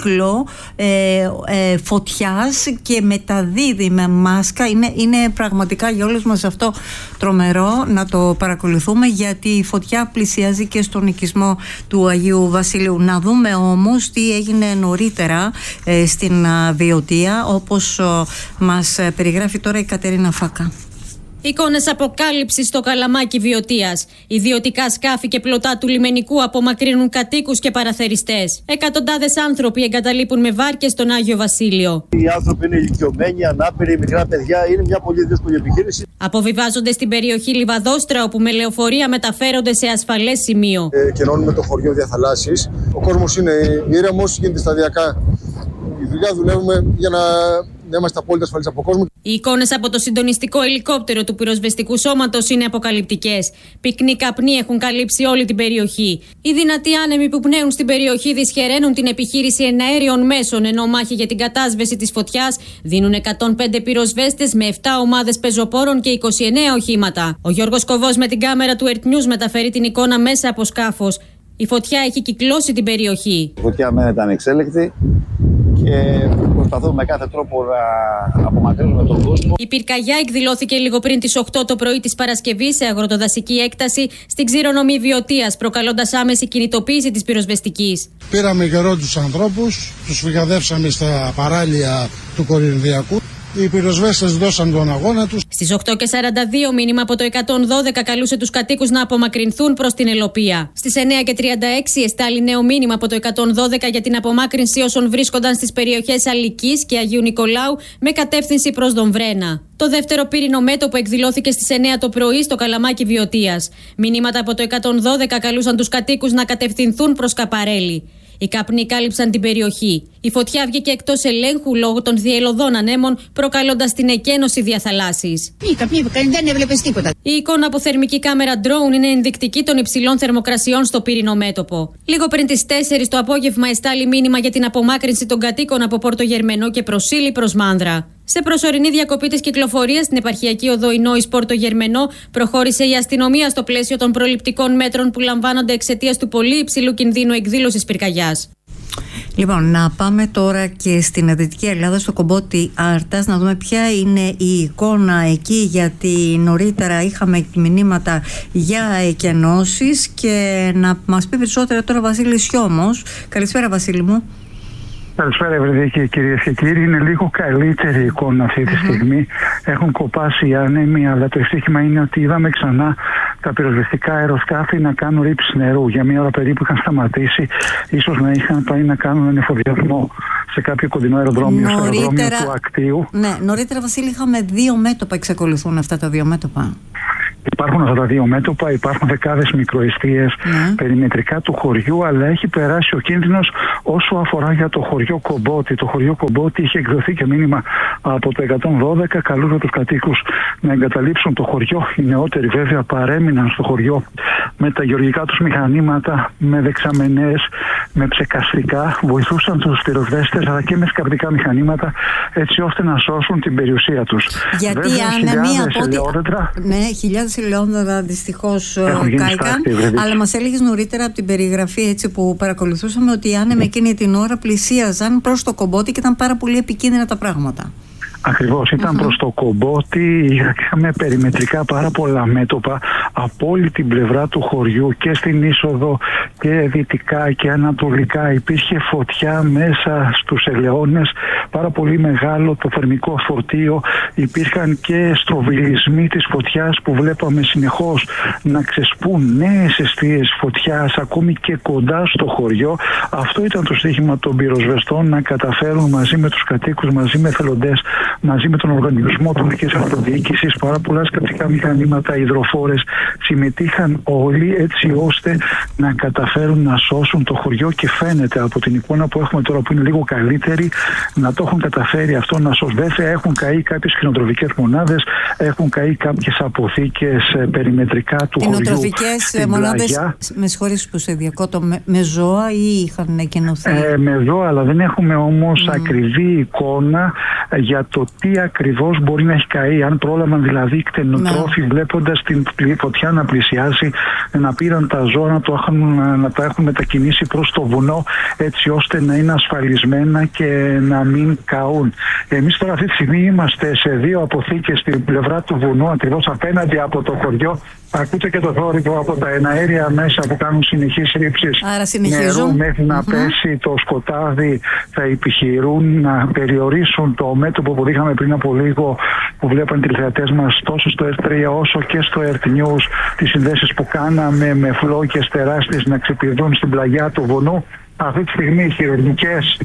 [SPEAKER 1] φωτιάς και μεταδίδει με μάσκα. Είναι πραγματικά για όλους μας αυτό τρομερό να το παρακολουθούμε, γιατί η φωτιά πλησιάζει και στον οικισμό του Αγίου Βασιλείου. Να δούμε όμως τι έγινε νωρίτερα στην Βιωτία, όπως μας περιγράφει τώρα η Κατερίνα Φάκα.
[SPEAKER 18] Εικόνες αποκάλυψης στο Καλαμάκι Βιωτίας. Ιδιωτικά σκάφη και πλωτά του λιμενικού απομακρύνουν κατοίκους και παραθεριστές. Εκατοντάδες άνθρωποι εγκαταλείπουν με βάρκες τον Άγιο Βασίλειο.
[SPEAKER 19] Οι άνθρωποι είναι ηλικιωμένοι, ανάπηροι, μικρά παιδιά. Είναι μια πολύ δύσκολη επιχείρηση.
[SPEAKER 18] Αποβιβάζονται στην περιοχή Λιβαδόστρα, όπου με λεωφορεία μεταφέρονται σε ασφαλές σημείο.
[SPEAKER 19] Κενώνουμε το χωριό διαθαλάσσης. Ο κόσμος είναι ήρεμος, γίνεται σταδιακά η δουλειά. Δουλεύουμε για να είμαστε απόλυτα ασφαλείς από κόσμο.
[SPEAKER 18] Οι εικόνες από το συντονιστικό ελικόπτερο του πυροσβεστικού σώματος είναι αποκαλυπτικές. Πυκνοί καπνοί έχουν καλύψει όλη την περιοχή. Οι δυνατοί άνεμοι που πνέουν στην περιοχή δυσχεραίνουν την επιχείρηση εναέριων μέσων, ενώ μάχη για την κατάσβεση της φωτιάς δίνουν 105 πυροσβέστες με 7 ομάδες πεζοπόρων και 29 οχήματα. Ο Γιώργος Κοβός με την κάμερα του ERT News μεταφέρει την εικόνα μέσα από σκάφος. Η φωτιά έχει κυκλώσει την περιοχή.
[SPEAKER 19] Η φωτιά μένεται ανεξέλεκτη και προσπαθούμε με κάθε τρόπο να απομακρύνουμε τον κόσμο.
[SPEAKER 18] Η πυρκαγιά εκδηλώθηκε λίγο πριν τις 8 το πρωί της Παρασκευής σε αγροτοδασική έκταση στην Ξηρονομή Βιωτίας, προκαλώντας άμεση κινητοποίηση της πυροσβεστικής.
[SPEAKER 12] Πήραμε γερό τους ανθρώπους, τους φυγαδεύσαμε στα παράλια του Κορινθιακού. Οι πυροσβέστες δώσαν τον αγώνα τους.
[SPEAKER 18] Στις 8:42 μήνυμα από το 112 καλούσε τους κατοίκους να απομακρυνθούν προς την Ελοπία. Στις 9:36 εστάλει νέο μήνυμα από το 112 για την απομάκρυνση όσων βρίσκονταν στις περιοχές Αλικής και Αγίου Νικολάου με κατεύθυνση προς Δομβρένα. Το δεύτερο πύρινο μέτωπο εκδηλώθηκε στις 9 το πρωί στο Καλαμάκι Βιωτίας. Μηνύματα από το 112 καλούσαν τους κατοίκους να κατευθυνθούν προς Καπαρέλη. Οι καπνοί κάλυψαν την περιοχή. Η φωτιά βγήκε εκτός ελέγχου λόγω των θυελλωδών ανέμων, προκαλώντας την εκένωση διαθαλάσσης.
[SPEAKER 20] Δεν έβλεπες τίποτα.
[SPEAKER 18] Η εικόνα από θερμική κάμερα drone είναι ενδεικτική των υψηλών θερμοκρασιών στο πύρινο μέτωπο. Λίγο πριν τις 4 το απόγευμα εστάλει μήνυμα για την απομάκρυνση των κατοίκων από Πόρτο Γερμενό και προσήλη προς Μάνδρα. Σε προσωρινή διακοπή της κυκλοφορίας στην επαρχιακή οδό Ινόης Πόρτο Γερμενό, προχώρησε η αστυνομία στο πλαίσιο των προληπτικών μέτρων που λαμβάνονται εξαιτίας του πολύ υψηλού κινδύνου εκδήλωσης πυρκαγιάς.
[SPEAKER 1] Λοιπόν, να πάμε τώρα και στην Δυτική Ελλάδα, στο κομπότι Άρτας, να δούμε ποια είναι η εικόνα εκεί, γιατί νωρίτερα είχαμε μηνύματα για εκενώσεις, και να μας πει περισσότερα τώρα Βασίλης Σιώμος. Καλησπέρα, Βασίλη μου.
[SPEAKER 21] Καλησπέρα, Ευρυδίκη, κυρίες και κύριοι. Είναι λίγο καλύτερη η εικόνα αυτή τη στιγμή. Έχουν κοπάσει οι άνεμοι, αλλά το ευτύχημα είναι ότι είδαμε ξανά τα πυροσβεστικά αεροσκάφη να κάνουν ρήψη νερού. Για μία ώρα περίπου είχαν σταματήσει, ίσως να είχαν πάει να κάνουν ανεφοδιασμό σε κάποιο κοντινό αεροδρόμιο, στο αεροδρόμιο του Ακτίου.
[SPEAKER 1] Ναι, νωρίτερα, Βασίλη, είχαμε 2 μέτωπα. Εξακολουθούν αυτά τα 2 μέτωπα?
[SPEAKER 21] Υπάρχουν αυτά τα 2 μέτωπα, υπάρχουν δεκάδες μικροεστίες περιμετρικά του χωριού, αλλά έχει περάσει ο κίνδυνος όσο αφορά για το χωριό Κομπότι. Το χωριό Κομπότι είχε εκδοθεί και μήνυμα από το 112, καλούσε τους κατοίκους να εγκαταλείψουν το χωριό. Οι νεότεροι βέβαια παρέμειναν στο χωριό με τα γεωργικά τους μηχανήματα, με δεξαμενές, με ψεκαστικά, βοηθούσαν τους πυροσβέστες αλλά και με σκαρδικά μηχανήματα, έτσι ώστε να σώσουν την περιουσία τους.
[SPEAKER 1] Γιατί χιλιάδες ελαιόδωρα δυστυχώς κάηκαν, αλλά μας έλεγες νωρίτερα από την περιγραφή, έτσι, που παρακολουθούσαμε, ότι οι άνεμοι εκείνη την ώρα πλησίαζαν προς το Κομπότι και ήταν πάρα πολύ επικίνδυνα τα πράγματα.
[SPEAKER 21] Ακριβώς, ήταν προς το Κομπότι, είχαμε περιμετρικά πάρα πολλά μέτωπα από όλη την πλευρά του χωριού, και στην είσοδο και δυτικά και ανατολικά. Υπήρχε φωτιά μέσα στους ελαιώνες, πάρα πολύ μεγάλο το θερμικό φορτίο. Υπήρχαν και στροβιλισμοί της φωτιάς που βλέπαμε συνεχώς να ξεσπούν νέες εστίες φωτιάς ακόμη και κοντά στο χωριό. Αυτό ήταν το στοίχημα των πυροσβεστών, να καταφέρουν μαζί με τους κατοίκους, μαζί με εθελοντές, μαζί με τον οργανισμό τοπικής αυτοδιοίκησης, πάρα πολλά σκαφικά μηχανήματα, υδροφόρες, συμμετείχαν όλοι έτσι ώστε να καταφέρουν να σώσουν το χωριό, και φαίνεται από την εικόνα που έχουμε τώρα, που είναι λίγο καλύτερη, να το έχουν καταφέρει αυτό να σώσουν. Βέβαια έχουν καεί κάποιες κτηνοτροφικές μονάδες, έχουν καεί κάποιες αποθήκες περιμετρικά του χωριού.
[SPEAKER 1] Κτηνοτροφικές μονάδες, με συγχωρείς που σε διακόπτω, με ζώα ή είχαν εκενωθεί?
[SPEAKER 21] Με ζώα, αλλά δεν έχουμε όμως ακριβή εικόνα για το τι ακριβώς μπορεί να έχει καεί. Αν πρόλαβαν δηλαδή οι κτηνοτρόφοι, βλέποντας την φωτιά να πλησιάσει, να πήραν τα ζώα να τα έχουν μετακινήσει προς το βουνό, έτσι ώστε να είναι ασφαλισμένα και να μην καούν. Εμείς τώρα αυτή τη στιγμή είμαστε σε 2 αποθήκες στην πλευρά του βουνού, ακριβώς απέναντι από το χωριό. Ακούτε και το θόρυβο από τα εναέρια μέσα που κάνουν συνεχείς ρήψεις νερού μέχρι να πέσει το σκοτάδι. Θα επιχειρούν να περιορίσουν το μέτωπο που είχαμε πριν από λίγο, που βλέπαν οι τηλεθεατές μας τόσο στο R3 όσο και στο Earth News, τις συνδέσεις που κάναμε με φλόκες τεράστιες να ξεπηδούν στην πλαγιά του βουνού. Αυτή τη στιγμή οι χειρουργικές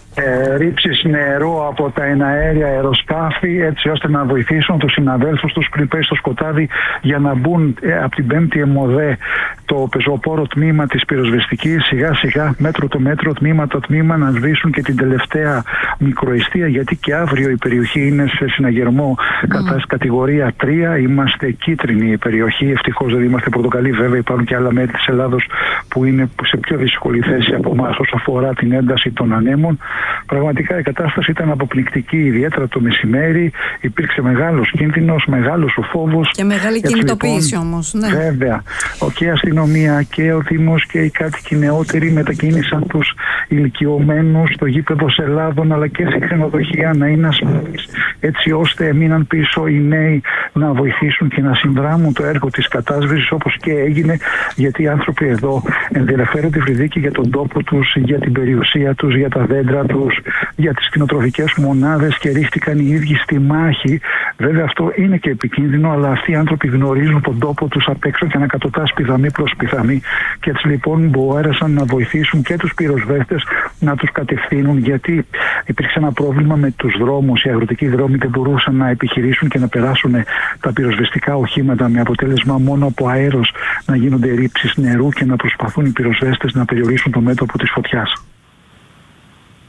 [SPEAKER 21] ρήψεις νερού από τα εναέρια αεροσκάφη, έτσι ώστε να βοηθήσουν τους συναδέλφους τους πριν πέσει στο σκοτάδι, για να μπουν από την 5η ΕΜΟΔΕ το πεζοπόρο τμήμα της πυροσβεστικής, σιγά σιγά μέτρο το μέτρο, τμήμα το τμήμα, να σβήσουν και την τελευταία μικροεστία, γιατί και αύριο η περιοχή είναι σε συναγερμό κατά κατηγορία 3. Είμαστε κίτρινη η περιοχή, ευτυχώς δεν είμαστε πορτοκαλί. Βέβαια υπάρχουν και άλλα μέρη της Ελλάδος που είναι σε πιο δύσκολη θέση από εμάς όσο αφορά την ένταση των ανέμων. Πραγματικά η κατάσταση ήταν αποπληκτική, ιδιαίτερα το μεσημέρι. Υπήρξε μεγάλος κίνδυνος, μεγάλος ο φόβος.
[SPEAKER 1] Και μεγάλη κινητοποίηση όμως. Ναι.
[SPEAKER 21] Βέβαια. Και η αστυνομία και ο Δήμος και οι κάτοικοι νεότεροι μετακίνησαν τους ηλικιωμένους στο γήπεδο Ελλάδων, αλλά και σε ξενοδοχεία να είναι ασφαλείς, έτσι ώστε έμειναν πίσω οι νέοι να βοηθήσουν και να συνδράμουν το έργο της κατάσβεσης, όπως και έγινε, γιατί οι άνθρωποι εδώ ενδιαφέρονται Ευρυδίκη για τον τόπο τους, για την περιουσία τους, για τα δέντρα τους, για τις κτηνοτροφικές μονάδες, και ρίχτηκαν οι ίδιοι στη μάχη. Βέβαια αυτό είναι και επικίνδυνο, αλλά αυτοί οι άνθρωποι γνωρίζουν τον τόπο τους απ' έξω και ανακατοτάς πηδαμή προς πηδαμή, και έτσι λοιπόν μπόρεσαν να βοηθήσουν και τους πυροσβέστες να τους κατευθύνουν, γιατί υπήρξε ένα πρόβλημα με τους δρόμους. Οι αγροτικοί δρόμοι δεν μπορούσαν να επιχειρήσουν και να περάσουν τα πυροσβεστικά οχήματα, με αποτέλεσμα μόνο από αέρος να γίνονται ρήψεις νερού και να προσπαθούν οι πυροσβέστες να περιορίσουν το μέτωπο της φωτιάς.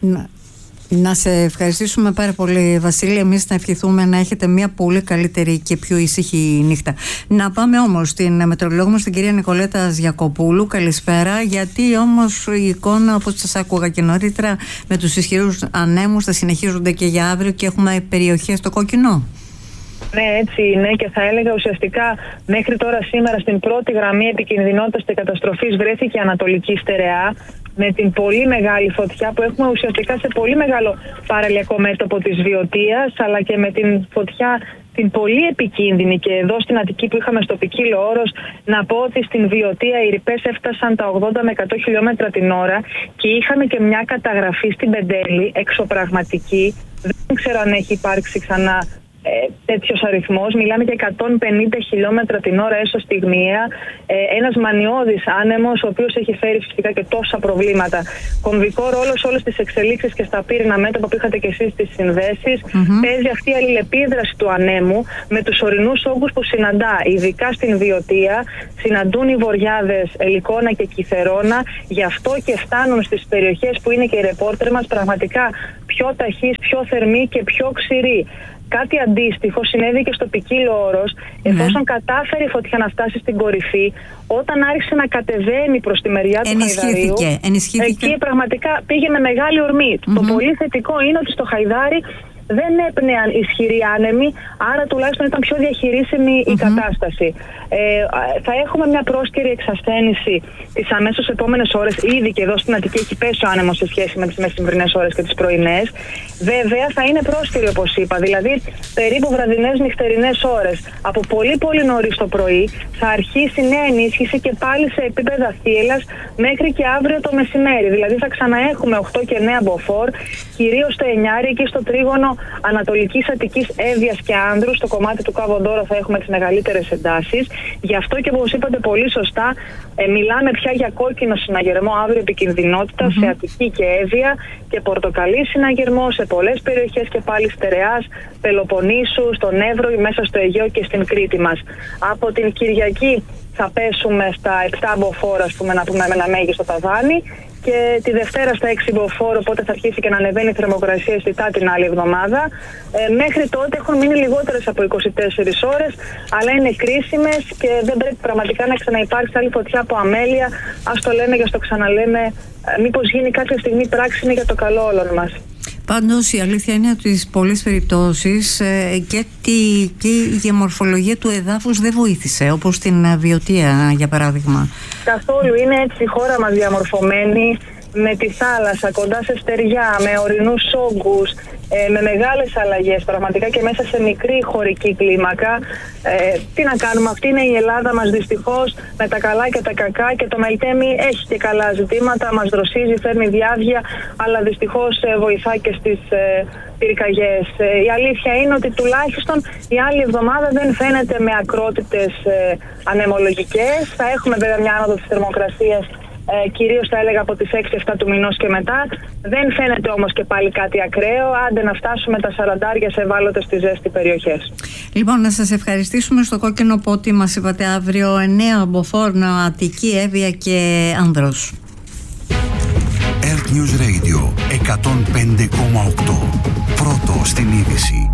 [SPEAKER 1] Να σε ευχαριστήσουμε πάρα πολύ, Βασίλη. Εμείς να ευχηθούμε να έχετε μια πολύ καλύτερη και πιο ήσυχη νύχτα. Να πάμε όμως στην μετεωρολόγο μας, την κυρία Νικολέτα Γιακοπούλου. Καλησπέρα. Γιατί όμως η εικόνα, όπως σας άκουγα και νωρίτερα, με τους ισχυρούς ανέμους θα συνεχίζονται και για αύριο και έχουμε περιοχές στο κόκκινο?
[SPEAKER 10] Ναι, έτσι είναι, και θα έλεγα ουσιαστικά μέχρι τώρα σήμερα στην πρώτη γραμμή επικινδυνότητας και καταστροφής βρέθηκε η Ανατολική Στερεά, με την πολύ μεγάλη φωτιά που έχουμε ουσιαστικά σε πολύ μεγάλο παραλιακό μέτωπο της Βιωτίας, αλλά και με την φωτιά την πολύ επικίνδυνη και εδώ στην Αττική που είχαμε στο ποικίλο όρος. Να πω ότι στην Βιωτία οι ρηπές έφτασαν τα 80 με 100 χιλιόμετρα την ώρα και είχαμε και μια καταγραφή στην Πεντέλη εξωπραγματική. Δεν ξέρω αν έχει υπάρξει ξανά τέτοιος αριθμός. Μιλάμε για 150 χιλιόμετρα την ώρα έσω στιγμιαία. Ένας μανιώδης άνεμος, ο οποίος έχει φέρει φυσικά και τόσα προβλήματα. Κομβικό ρόλο σε όλες τις εξελίξεις και στα πύρινα μέτωπα που είχατε και εσείς στις συνδέσεις. Παίζει αυτή η αλληλεπίδραση του ανέμου με τους ορεινούς όγκους που συναντά, ειδικά στην Βιωτία. Συναντούν οι βοριάδες Ελικόνα και Κιθερώνα. Γι' αυτό και φτάνουν στις περιοχές που είναι και οι ρεπόρτερ μας πραγματικά πιο ταχείς, πιο θερμοί και πιο ξηροί. Κάτι αντίστοιχο συνέβη και στο ποικίλο όρος, εφόσον κατάφερε η φωτιά να φτάσει στην κορυφή, όταν άρχισε να κατεβαίνει προς τη μεριά του Χαϊδαρίου. Ενισχύθηκε. Εκεί πραγματικά πήγε με μεγάλη ορμή. Το πολύ θετικό είναι ότι στο Χαϊδάρι δεν έπνεαν ισχυροί άνεμοι, άρα τουλάχιστον ήταν πιο διαχειρίσιμη η κατάσταση. Θα έχουμε μια πρόσκαιρη εξασθένηση τις αμέσως επόμενες ώρες. Ήδη και εδώ στην Αττική έχει πέσει ο άνεμος σε σχέση με τις μεσημβρινές ώρες και τις πρωινές. Βέβαια θα είναι πρόσκαιρη, όπως είπα, δηλαδή περίπου βραδινές νυχτερινές ώρες. Από πολύ πολύ νωρίς το πρωί θα αρχίσει νέα ενίσχυση και πάλι σε επίπεδα θύελλας μέχρι και αύριο το μεσημέρι. Δηλαδή θα ξαναέχουμε 8 και 9 μποφόρ, κυρίως στο Ενιάρι, εκεί στο τρίγωνο Ανατολικής Αττικής, Εύβοιας και Άνδρου. Στο κομμάτι του Καβοντόρο θα έχουμε τις μεγαλύτερες εντάσεις. Γι' αυτό και όπως είπατε πολύ σωστά, μιλάμε πια για κόκκινο συναγερμό αύριο επικινδυνότητα σε Αττική και Εύβοια και πορτοκαλί συναγερμό σε πολλές περιοχές και πάλι Στερεάς, Πελοποννήσου, στον Εύρο, μέσα στο Αιγαίο και στην Κρήτη μας. Από την Κυριακή θα πέσουμε στα 7 μποφόρ, να πούμε με ένα μέγιστο ταβάνι, και τη Δευτέρα στα 6 μποφόρ, οπότε θα αρχίσει και να ανεβαίνει η θερμοκρασία αισθητά την άλλη εβδομάδα. Μέχρι τότε έχουν μείνει λιγότερες από 24 ώρες, αλλά είναι κρίσιμες και δεν πρέπει πραγματικά να ξαναυπάρξει άλλη φωτιά από αμέλεια. Ας το λέμε και ας το ξαναλέμε, μήπως γίνει κάποια στιγμή πράξιμη για το καλό όλων μας.
[SPEAKER 1] Πάντως η αλήθεια είναι ότι στις πολλές περιπτώσεις και η γεωμορφολογία του εδάφους δεν βοήθησε, όπως στην Βιωτία για παράδειγμα.
[SPEAKER 10] Καθόλου. Είναι έτσι η χώρα μας διαμορφωμένη, με τη θάλασσα, κοντά σε στεριά, με ορεινούς όγκους, με μεγάλες αλλαγές πραγματικά και μέσα σε μικρή χωρική κλίμακα. Τι να κάνουμε, αυτή είναι η Ελλάδα μας δυστυχώς, με τα καλά και τα κακά, και το Μελτέμι έχει και καλά ζητήματα, μας δροσίζει, φέρνει διάβγεια, αλλά δυστυχώς βοηθά και στις πυρκαγιές. Η αλήθεια είναι ότι τουλάχιστον η άλλη εβδομάδα δεν φαίνεται με ακρότητες ανεμολογικές. Θα έχουμε βέβαια μια άνοδο της θερμοκρασίας, κυρίως θα έλεγα από τις 6-7 του μηνός και μετά. Δεν φαίνεται όμως και πάλι κάτι ακραίο, άντε να φτάσουμε τα 40 σε ευάλωτες στη ζέστη περιοχές.
[SPEAKER 1] Λοιπόν, να σας ευχαριστήσουμε. Στο κόκκινο πότι μας είπατε αύριο 9 μποφόρ, Αττική, Εύβοια και Άνδρος.
[SPEAKER 2] Earth News Radio 105,8. Πρώτο στην είδηση.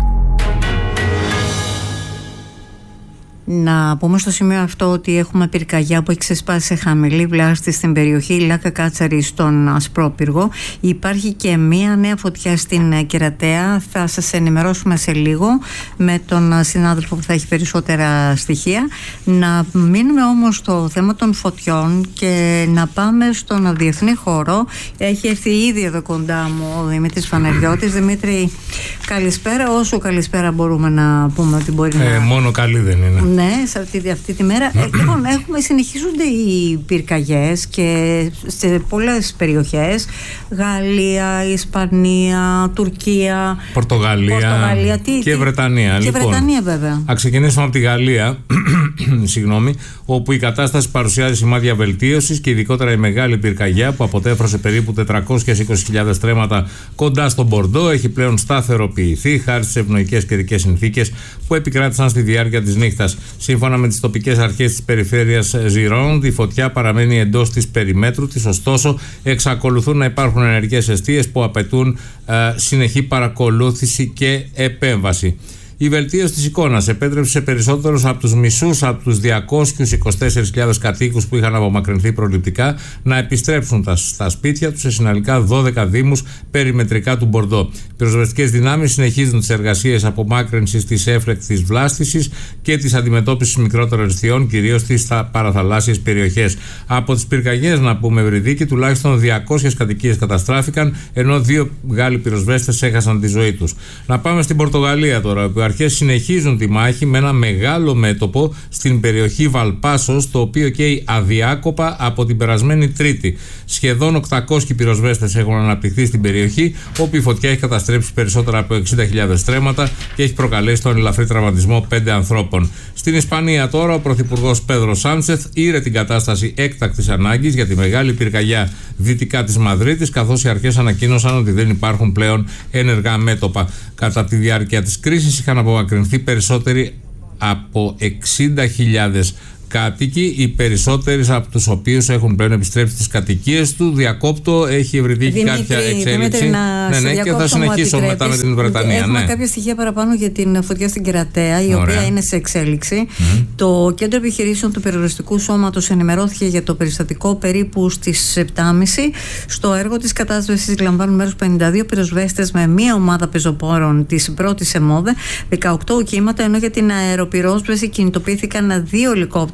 [SPEAKER 1] Να πούμε στο σημείο αυτό ότι έχουμε πυρκαγιά που έχει ξεσπάσει σε χαμηλή βλάστη στην περιοχή Λάκα Κάτσαρη στον Ασπρόπυργο. Υπάρχει και μία νέα φωτιά στην Κερατέα. Θα σας ενημερώσουμε σε λίγο με τον συνάδελφο που θα έχει περισσότερα στοιχεία. Να μείνουμε όμως στο θέμα των φωτιών και να πάμε στον διεθνή χώρο. Έχει έρθει ήδη εδώ κοντά μου ο Δημήτρης Φανεριώτης. Δημήτρη, καλησπέρα. Όσο καλησπέρα μπορούμε να πούμε ότι μπορεί να...
[SPEAKER 22] Μόνο καλή δεν είναι.
[SPEAKER 1] Ναι, σε αυτή τη μέρα. Λοιπόν, συνεχίζονται οι πυρκαγιές και σε πολλές περιοχές. Γαλλία, Ισπανία, Τουρκία,
[SPEAKER 22] Πορτογαλία και Βρετανία.
[SPEAKER 1] Και
[SPEAKER 22] λοιπόν,
[SPEAKER 1] Βρετανία βέβαια.
[SPEAKER 22] Θα ξεκινήσουμε από τη Γαλλία.
[SPEAKER 3] όπου η κατάσταση παρουσιάζει σημάδια βελτίωσης και ειδικότερα η μεγάλη πυρκαγιά που αποτέφρωσε περίπου 420.000 στρέμματα κοντά στον Μπορντό έχει πλέον σταθεροποιηθεί χάρη στις ευνοϊκές καιρικές συνθήκες που επικράτησαν στη διάρκεια της νύχτας. Σύμφωνα με τις τοπικές αρχές της περιφέρειας Gironde, η φωτιά παραμένει εντός της περιμέτρου της, ωστόσο εξακολουθούν να υπάρχουν ενεργές εστίες που απαιτούν συνεχή παρακολούθηση και επέμβαση. Η βελτίωση της εικόνας επέτρεψε σε περισσότερους από τους μισούς από τους 224.000 κατοίκους που είχαν απομακρυνθεί προληπτικά να επιστρέψουν στα σπίτια τους σε συνολικά 12 δήμους περιμετρικά του Μπορντό. Οι πυροσβεστικές δυνάμεις συνεχίζουν τις εργασίες απομάκρυνσης της έφλεκτης βλάστησης και της αντιμετώπισης μικρότερων αισθιών, κυρίως στις παραθαλάσσιες περιοχές. Από τις πυρκαγιές, να πούμε, Ευρυδίκη, τουλάχιστον 200 κατοικίες καταστράφηκαν, ενώ 2 Γάλλοι πυροσβέστες έχασαν τη ζωή τους. Να πάμε στην Πορτογαλία τώρα, όπου οι αρχές συνεχίζουν τη μάχη με ένα μεγάλο μέτωπο στην περιοχή Βαλπάσος, το οποίο καίει αδιάκοπα από την περασμένη Τρίτη. Σχεδόν 800 πυροσβέστες έχουν αναπτυχθεί στην περιοχή, όπου η φωτιά έχει καταστρέψει περισσότερα από 60.000 στρέμματα και έχει προκαλέσει τον ελαφρύ τραυματισμό 5 ανθρώπων. Στην Ισπανία τώρα, ο Πρωθυπουργός Πέδρο Σάντσεθ ήρε την κατάσταση έκτακτης ανάγκης για τη μεγάλη πυρκαγιά δυτικά της Μαδρίτης, καθώς οι αρχές ανακοίνωσαν ότι δεν υπάρχουν πλέον ενεργά μέτωπα. Κατά τη διάρκεια της κρίσης είχαν απομακρυνθεί περισσότεροι από 60.000 κάτοικοι, οι περισσότεροι από τους οποίους έχουν πλέον επιστρέψει στις κατοικίες του. Διακόπτω, έχει Ευρυδίκη κάποια εξέλιξη. Ναι, και θα συνεχίσω μετά με την Βρετανία.
[SPEAKER 1] Έχουμε κάποια στοιχεία παραπάνω για την φωτιά στην Κερατέα, η οποία είναι σε εξέλιξη. Το Κέντρο Επιχειρήσεων του Πυροσβεστικού Σώματος ενημερώθηκε για το περιστατικό περίπου στις 7.30. Στο έργο της κατάσβεσης λαμβάνουν μέρος 52 πυροσβέστες με μία ομάδα πεζοπόρων της πρώτης ΕΜΟΔΕ, 18 οχήματα, ενώ για την αεροπυρόσβεση κινητοποιήθηκαν 2 ελικόπτερα.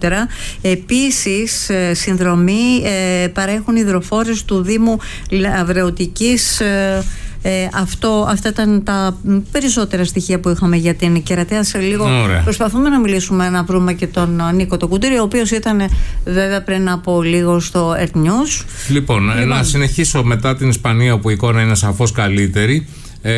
[SPEAKER 1] Επίσης, συνδρομή παρέχουν υδροφόρες του Δήμου Λαβρεωτικής. Αυτά ήταν τα περισσότερα στοιχεία που είχαμε για την Κερατέα. Σε λίγο προσπαθούμε να μιλήσουμε, να βρούμε και τον Νίκο τον Κουντήρη, ο οποίος ήταν βέβαια πριν από λίγο στο Earth News.
[SPEAKER 3] Λοιπόν, να συνεχίσω μετά την Ισπανία, όπου η εικόνα είναι σαφώς καλύτερη.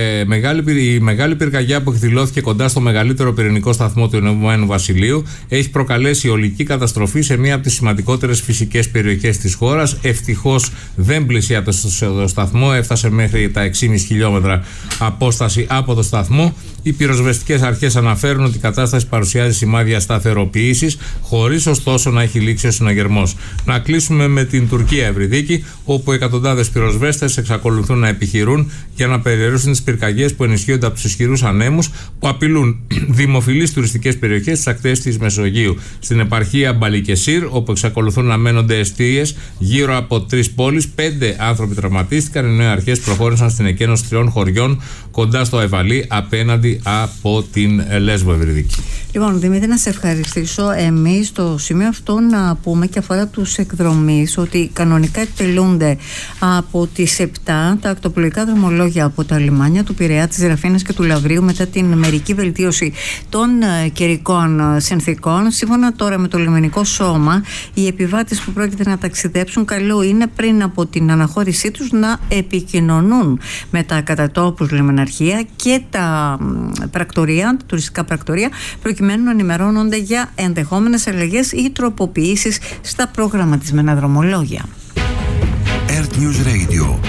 [SPEAKER 3] Η μεγάλη πυρκαγιά που εκδηλώθηκε κοντά στο μεγαλύτερο πυρηνικό σταθμό του Ηνωμένου Βασιλείου έχει προκαλέσει ολική καταστροφή σε μία από τις σημαντικότερες φυσικές περιοχές της χώρας. Ευτυχώς δεν πλησιάται στο σταθμό, έφτασε μέχρι τα 6,5 χιλιόμετρα απόσταση από το σταθμό. Οι πυροσβεστικές αρχές αναφέρουν ότι η κατάσταση παρουσιάζει σημάδια σταθεροποίησης, χωρίς ωστόσο να έχει λήξει ο συναγερμός. Να κλείσουμε με την Τουρκία, Ευρυδίκη, όπου εκατοντάδες πυροσβέστες εξακολουθούν να επιχειρούν για να περιορίσουν τις πυρκαγιές που ενισχύονται από τους ισχυρούς ανέμους που απειλούν δημοφιλείς τουριστικές περιοχές στις ακτές της Μεσογείου. Στην επαρχία Μπαλικεσίρ, όπου εξακολουθούν να μένονται εστίες γύρω από 3 πόλεις, 5 άνθρωποι τραυματίστηκαν, ενώ οι αρχές προχώρησαν στην εκένωση 3 χωριών κοντά στο Αϊβαλί, απέναντι από την Λέσβο, Ευρυδίκη.
[SPEAKER 1] Λοιπόν, Δημήτρη, να σε ευχαριστήσω. Εμείς στο σημείο αυτό να πούμε και αφορά τους εκδρομείς ότι κανονικά εκτελούνται από τις 7 τα ακτοπλοϊκά δρομολόγια από τα λιμάνια του Πειραιά, της Ραφίνας και του Λαβρίου μετά την μερική βελτίωση των καιρικών συνθήκων. Σύμφωνα τώρα με το λιμενικό σώμα, οι επιβάτες που πρόκειται να ταξιδέψουν, καλό είναι πριν από την αναχώρησή τους να επικοινωνούν με τα κατατόπους λιμεναρχεία και τα πρακτορία, τα τουριστικά πρακτορία, προκειμένου να ενημερώνονται για ενδεχόμενες αλλαγές ή τροποποιήσεις στα προγραμματισμένα δρομολόγια.
[SPEAKER 2] Earth News Radio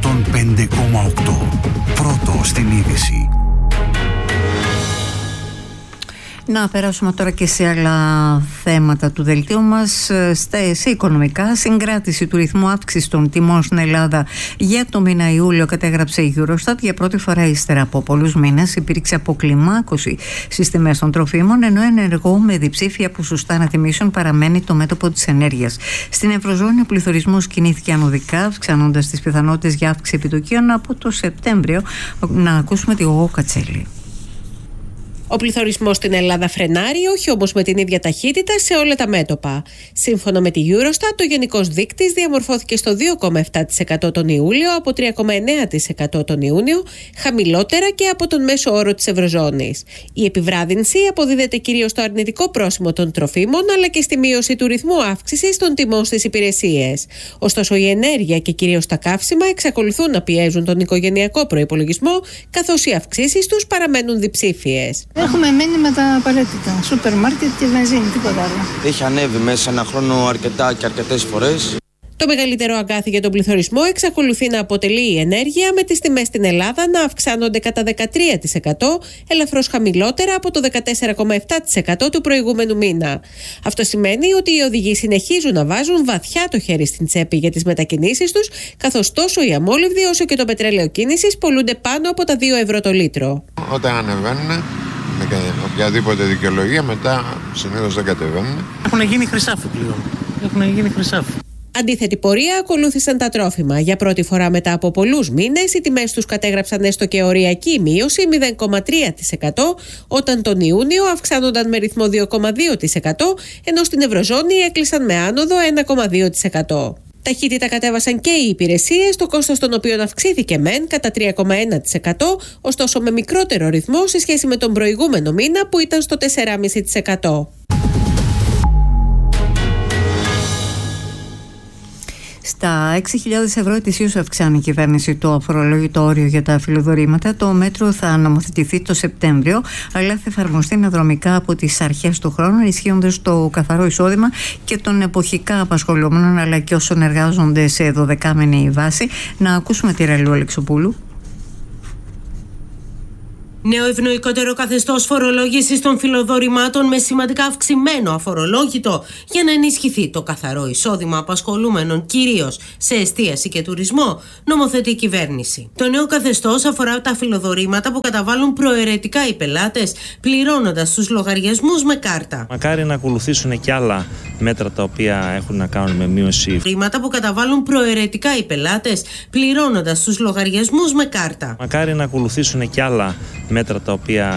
[SPEAKER 2] 105,8. Πρώτο στην είδηση.
[SPEAKER 1] Να περάσουμε τώρα και σε άλλα θέματα του δελτίου μας. Σε οικονομικά, συγκράτηση του ρυθμού αύξησης των τιμών στην Ελλάδα για το μήνα Ιούλιο κατέγραψε η Eurostat. Για πρώτη φορά ύστερα από πολλούς μήνες υπήρξε αποκλιμάκωση στις τιμές των τροφίμων, ενώ ενεργό με διψήφια ποσοστά ανατιμήσεων παραμένει το μέτωπο της ενέργειας. Στην Ευρωζώνη ο πληθωρισμός κινήθηκε ανωδικά, αυξάνοντας τις πιθανότητες για αύξηση επιτοκίων από το Σεπτέμβριο. Να ακούσουμε τη Γογό Κατσέλη.
[SPEAKER 22] Ο πληθωρισμός στην Ελλάδα φρενάρει, όχι όμως με την ίδια ταχύτητα σε όλα τα μέτωπα. Σύμφωνα με τη Eurostat, ο γενικός δείκτης διαμορφώθηκε στο 2,7% τον Ιούλιο από 3,9% τον Ιούνιο, χαμηλότερα και από τον μέσο όρο της Ευρωζώνης. Η επιβράδυνση αποδίδεται κυρίως στο αρνητικό πρόσημο των τροφίμων, αλλά και στη μείωση του ρυθμού αύξησης των τιμών στις υπηρεσίες. Ωστόσο, η ενέργεια και κυρίως τα καύσιμα εξακολουθούν να πιέζουν τον οικογενειακό προϋπολογισμό, καθώς οι αυξήσεις τους παραμένουν διψήφιες.
[SPEAKER 4] Έχουμε μείνει με τα απαραίτητα. Σούπερ μάρκετ και βενζίνη, τίποτα άλλο.
[SPEAKER 5] Έχει ανέβει μέσα σε ένα χρόνο αρκετά και αρκετές φορές.
[SPEAKER 22] Το μεγαλύτερο αγκάθι για τον πληθωρισμό εξακολουθεί να αποτελεί η ενέργεια, με τις τιμές στην Ελλάδα να αυξάνονται κατά 13%, ελαφρώς χαμηλότερα από το 14,7% του προηγούμενου μήνα. Αυτό σημαίνει ότι οι οδηγοί συνεχίζουν να βάζουν βαθιά το χέρι στην τσέπη για τις μετακινήσεις τους, καθώς τόσο οι αμόλυβδοι όσο και το πετρέλαιο κίνησης πολλούνται πάνω από τα 2 ευρώ το λίτρο.
[SPEAKER 23] Όταν ανεβαίνουν με οποιαδήποτε δικαιολογία, μετά συνήθως δεν κατεβαίνουν.
[SPEAKER 24] Έχουν γίνει χρυσάφι πλέον. Έχουν γίνει χρυσάφι.
[SPEAKER 22] Αντίθετη πορεία ακολούθησαν τα τρόφιμα. Για πρώτη φορά μετά από πολλούς μήνες, οι τιμές τους κατέγραψαν έστω και οριακή μείωση 0,3%, όταν τον Ιούνιο αυξάνονταν με ρυθμό 2,2%, ενώ στην Ευρωζώνη έκλεισαν με άνοδο 1,2%. Ταχύτητα κατέβασαν και οι υπηρεσίες, το κόστος των οποίων αυξήθηκε μεν κατά 3,1%, ωστόσο με μικρότερο ρυθμό σε σχέση με τον προηγούμενο μήνα που ήταν στο 4,5%.
[SPEAKER 1] Στα 6.000 ευρώ ετησίως αυξάνει η κυβέρνηση το αφορολόγητο όριο για τα φιλοδορήματα. Το μέτρο θα νομοθετηθεί το Σεπτέμβριο, αλλά θα εφαρμοστεί αναδρομικά από τις αρχές του χρόνου, ισχύοντας το καθαρό εισόδημα και των εποχικά απασχολούμενων, αλλά και όσων εργάζονται σε 12μηνη βάση. Να ακούσουμε τη Ραλού Αλεξοπούλου.
[SPEAKER 25] Νέο ευνοϊκότερο καθεστώς φορολόγησης των φιλοδορημάτων με σημαντικά αυξημένο αφορολόγητο για να ενισχυθεί το καθαρό εισόδημα απασχολούμενων κυρίως σε εστίαση και τουρισμό, νομοθετεί η κυβέρνηση. Το νέο καθεστώς αφορά τα φιλοδορήματα που καταβάλουν προαιρετικά οι πελάτες, πληρώνοντας τους λογαριασμούς με κάρτα.
[SPEAKER 26] Μακάρι να ακολουθήσουν και άλλα μέτρα τα οποία έχουν να κάνουν με μείωση.
[SPEAKER 25] Χρήματα που καταβάλουν προαιρετικά οι πελάτες, πληρώνοντας τους λογαριασμούς με κάρτα.
[SPEAKER 26] Μακάρι να ακολουθήσουν και άλλα μέτρα τα οποία